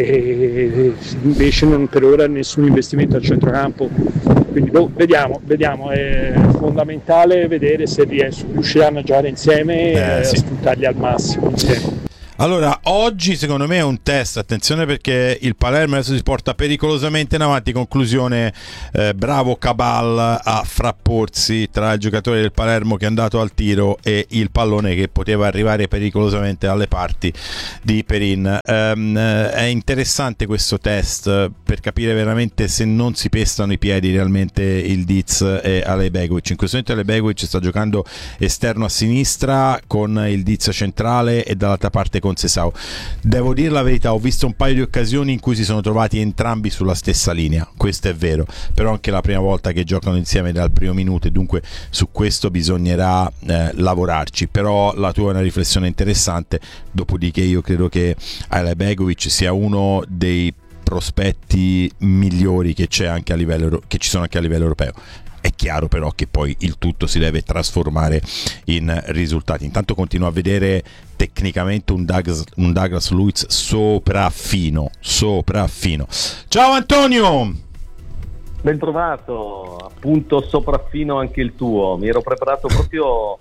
e invece non per ora nessun investimento al centrocampo, quindi boh, vediamo, vediamo, è fondamentale vedere se riusciranno a giocare insieme eh, e sì. a sfruttarli al massimo insieme. Allora, oggi secondo me è un test, attenzione, perché il Palermo adesso si porta pericolosamente in avanti. Conclusione, eh, bravo Cabal a frapporsi tra il giocatore del Palermo che è andato al tiro e il pallone che poteva arrivare pericolosamente alle parti di Perin. Um, è interessante questo test per capire veramente se non si pestano i piedi realmente il Diz e Alejbegovic. In questo momento Alejbegovic sta giocando esterno a sinistra con il Diz centrale e dall'altra parte con Sesao. Devo dire la verità, ho visto un paio di occasioni in cui si sono trovati entrambi sulla stessa linea, questo è vero, però anche la prima volta che giocano insieme dal primo minuto, e dunque su questo bisognerà eh, lavorarci. Però la tua è una riflessione interessante, dopodiché io credo che Alejbegovic sia uno dei prospetti migliori che c'è anche a livello, che ci sono anche a livello europeo. È chiaro però che poi il tutto si deve trasformare in risultati. Intanto continuo a vedere tecnicamente un Douglas, un Douglas Luiz sopraffino, sopraffino. Ciao Antonio! Ben trovato, appunto sopraffino anche il tuo. Mi ero preparato proprio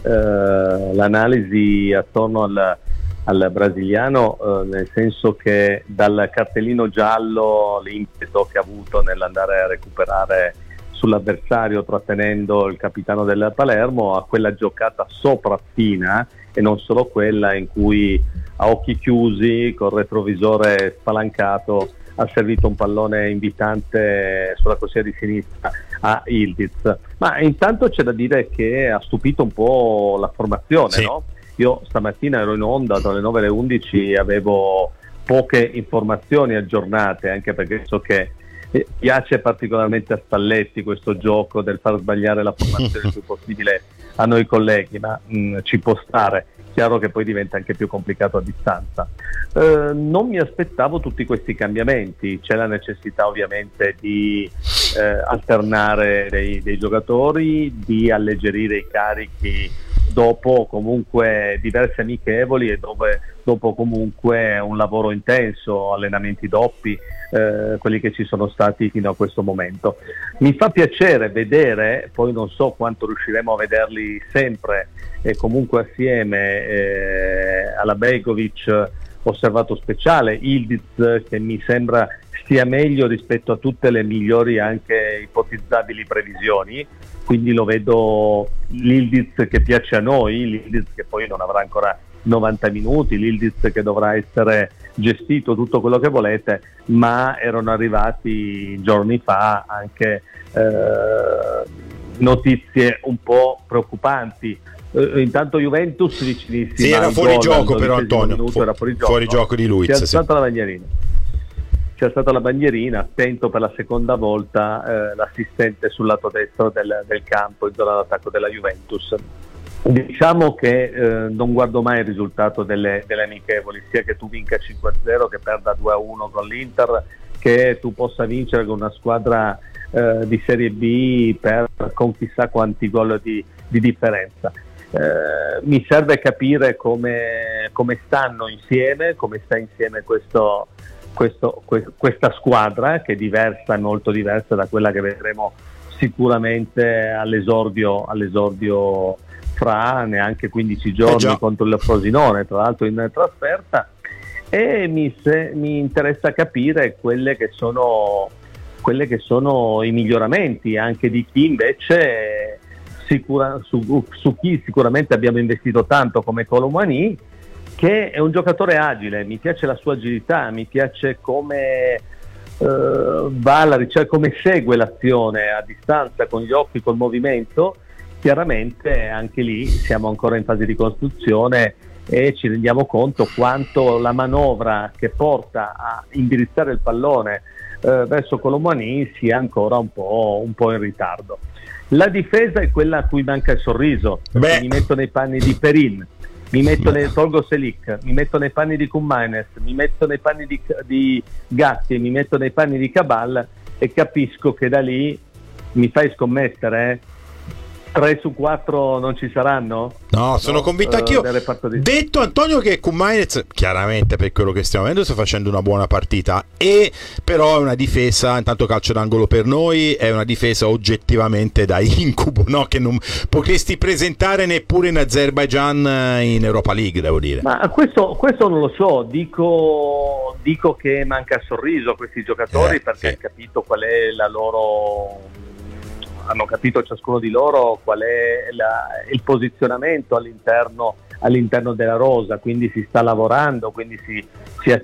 eh, l'analisi attorno al, al brasiliano, eh, nel senso che dal cartellino giallo, l'impeto che ha avuto nell'andare a recuperare sull'avversario trattenendo il capitano del Palermo, a quella giocata sopraffina, e non solo quella in cui a occhi chiusi col retrovisore spalancato ha servito un pallone invitante sulla corsia di sinistra a Ildiz. Ma intanto c'è da dire che ha stupito un po' la formazione, sì. No? Io stamattina ero in onda dalle nove alle undici e avevo poche informazioni aggiornate, anche perché so che piace particolarmente a Spalletti questo gioco del far sbagliare la formazione il più possibile a noi colleghi, ma mh, ci può stare. Chiaro che poi diventa anche più complicato a distanza. Eh, non mi aspettavo tutti questi cambiamenti, c'è la necessità ovviamente di eh, alternare dei, dei giocatori, di alleggerire i carichi dopo comunque diverse amichevoli e dove, dopo comunque un lavoro intenso, allenamenti doppi, eh, quelli che ci sono stati fino a questo momento. Mi fa piacere vedere, poi non so quanto riusciremo a vederli sempre e comunque assieme, eh, Alejbegovic osservato speciale, Ildiz che mi sembra stia meglio rispetto a tutte le migliori anche ipotizzabili previsioni, quindi lo vedo l'Ildiz che piace a noi, l'Ildiz che poi non avrà ancora novanta minuti, l'Ildiz che dovrà essere gestito, tutto quello che volete, ma erano arrivati giorni fa anche eh, notizie un po' preoccupanti. Uh, intanto Juventus vicinissima, sì, era fuori gioco però Antonio, minuto, fu- era fuori gioco, fuori gioco di Luiz, c'è sì. stata la bandierina c'è stata la bandierina, attento per la seconda volta eh, l'assistente sul lato destro del, del campo in zona d'attacco della Juventus. Diciamo che eh, non guardo mai il risultato delle, delle amichevoli, sia che tu vinca cinque a zero, che perda due a uno con l'Inter, che tu possa vincere con una squadra eh, di Serie B per, con chissà quanti gol di, di differenza. Eh, mi serve capire come, come stanno insieme, come sta insieme questo, questo, que, questa squadra, che è diversa, molto diversa da quella che vedremo sicuramente all'esordio, all'esordio fra neanche quindici giorni eh contro il Frosinone, tra l'altro in trasferta, e mi, se, mi interessa capire quelle che sono quelle che sono i miglioramenti anche di chi invece Sicura, su, su chi sicuramente abbiamo investito tanto come Colomani, che è un giocatore agile, mi piace la sua agilità, mi piace come eh, va alla ricerca, come segue l'azione a distanza, con gli occhi, col movimento. Chiaramente anche lì siamo ancora in fase di costruzione e ci rendiamo conto quanto la manovra che porta a indirizzare il pallone eh, verso Colomani sia ancora un po', un po' in ritardo. La difesa è quella a cui manca il sorriso. Mi metto nei panni di Perin, mi metto nei, tolgo Selic, mi metto nei panni di Koumainis, mi metto nei panni di, di Gatti, mi metto nei panni di Cabal e capisco che da lì mi fai scommettere, eh? tre su quattro non ci saranno? No, sono no, convinto anch'io. Uh, di... Detto Antonio che Koumainis, chiaramente per quello che stiamo vedendo, sta facendo una buona partita, e però è una difesa, intanto calcio d'angolo per noi, è una difesa oggettivamente da incubo, no? Che non potresti presentare neppure in Azerbaijan in Europa League, devo dire. Ma questo, questo non lo so, dico, dico che manca il sorriso a questi giocatori, eh, perché sì. hanno capito qual è la loro... hanno capito ciascuno di loro qual è la, il posizionamento all'interno, all'interno della rosa, quindi si sta lavorando, quindi si, si,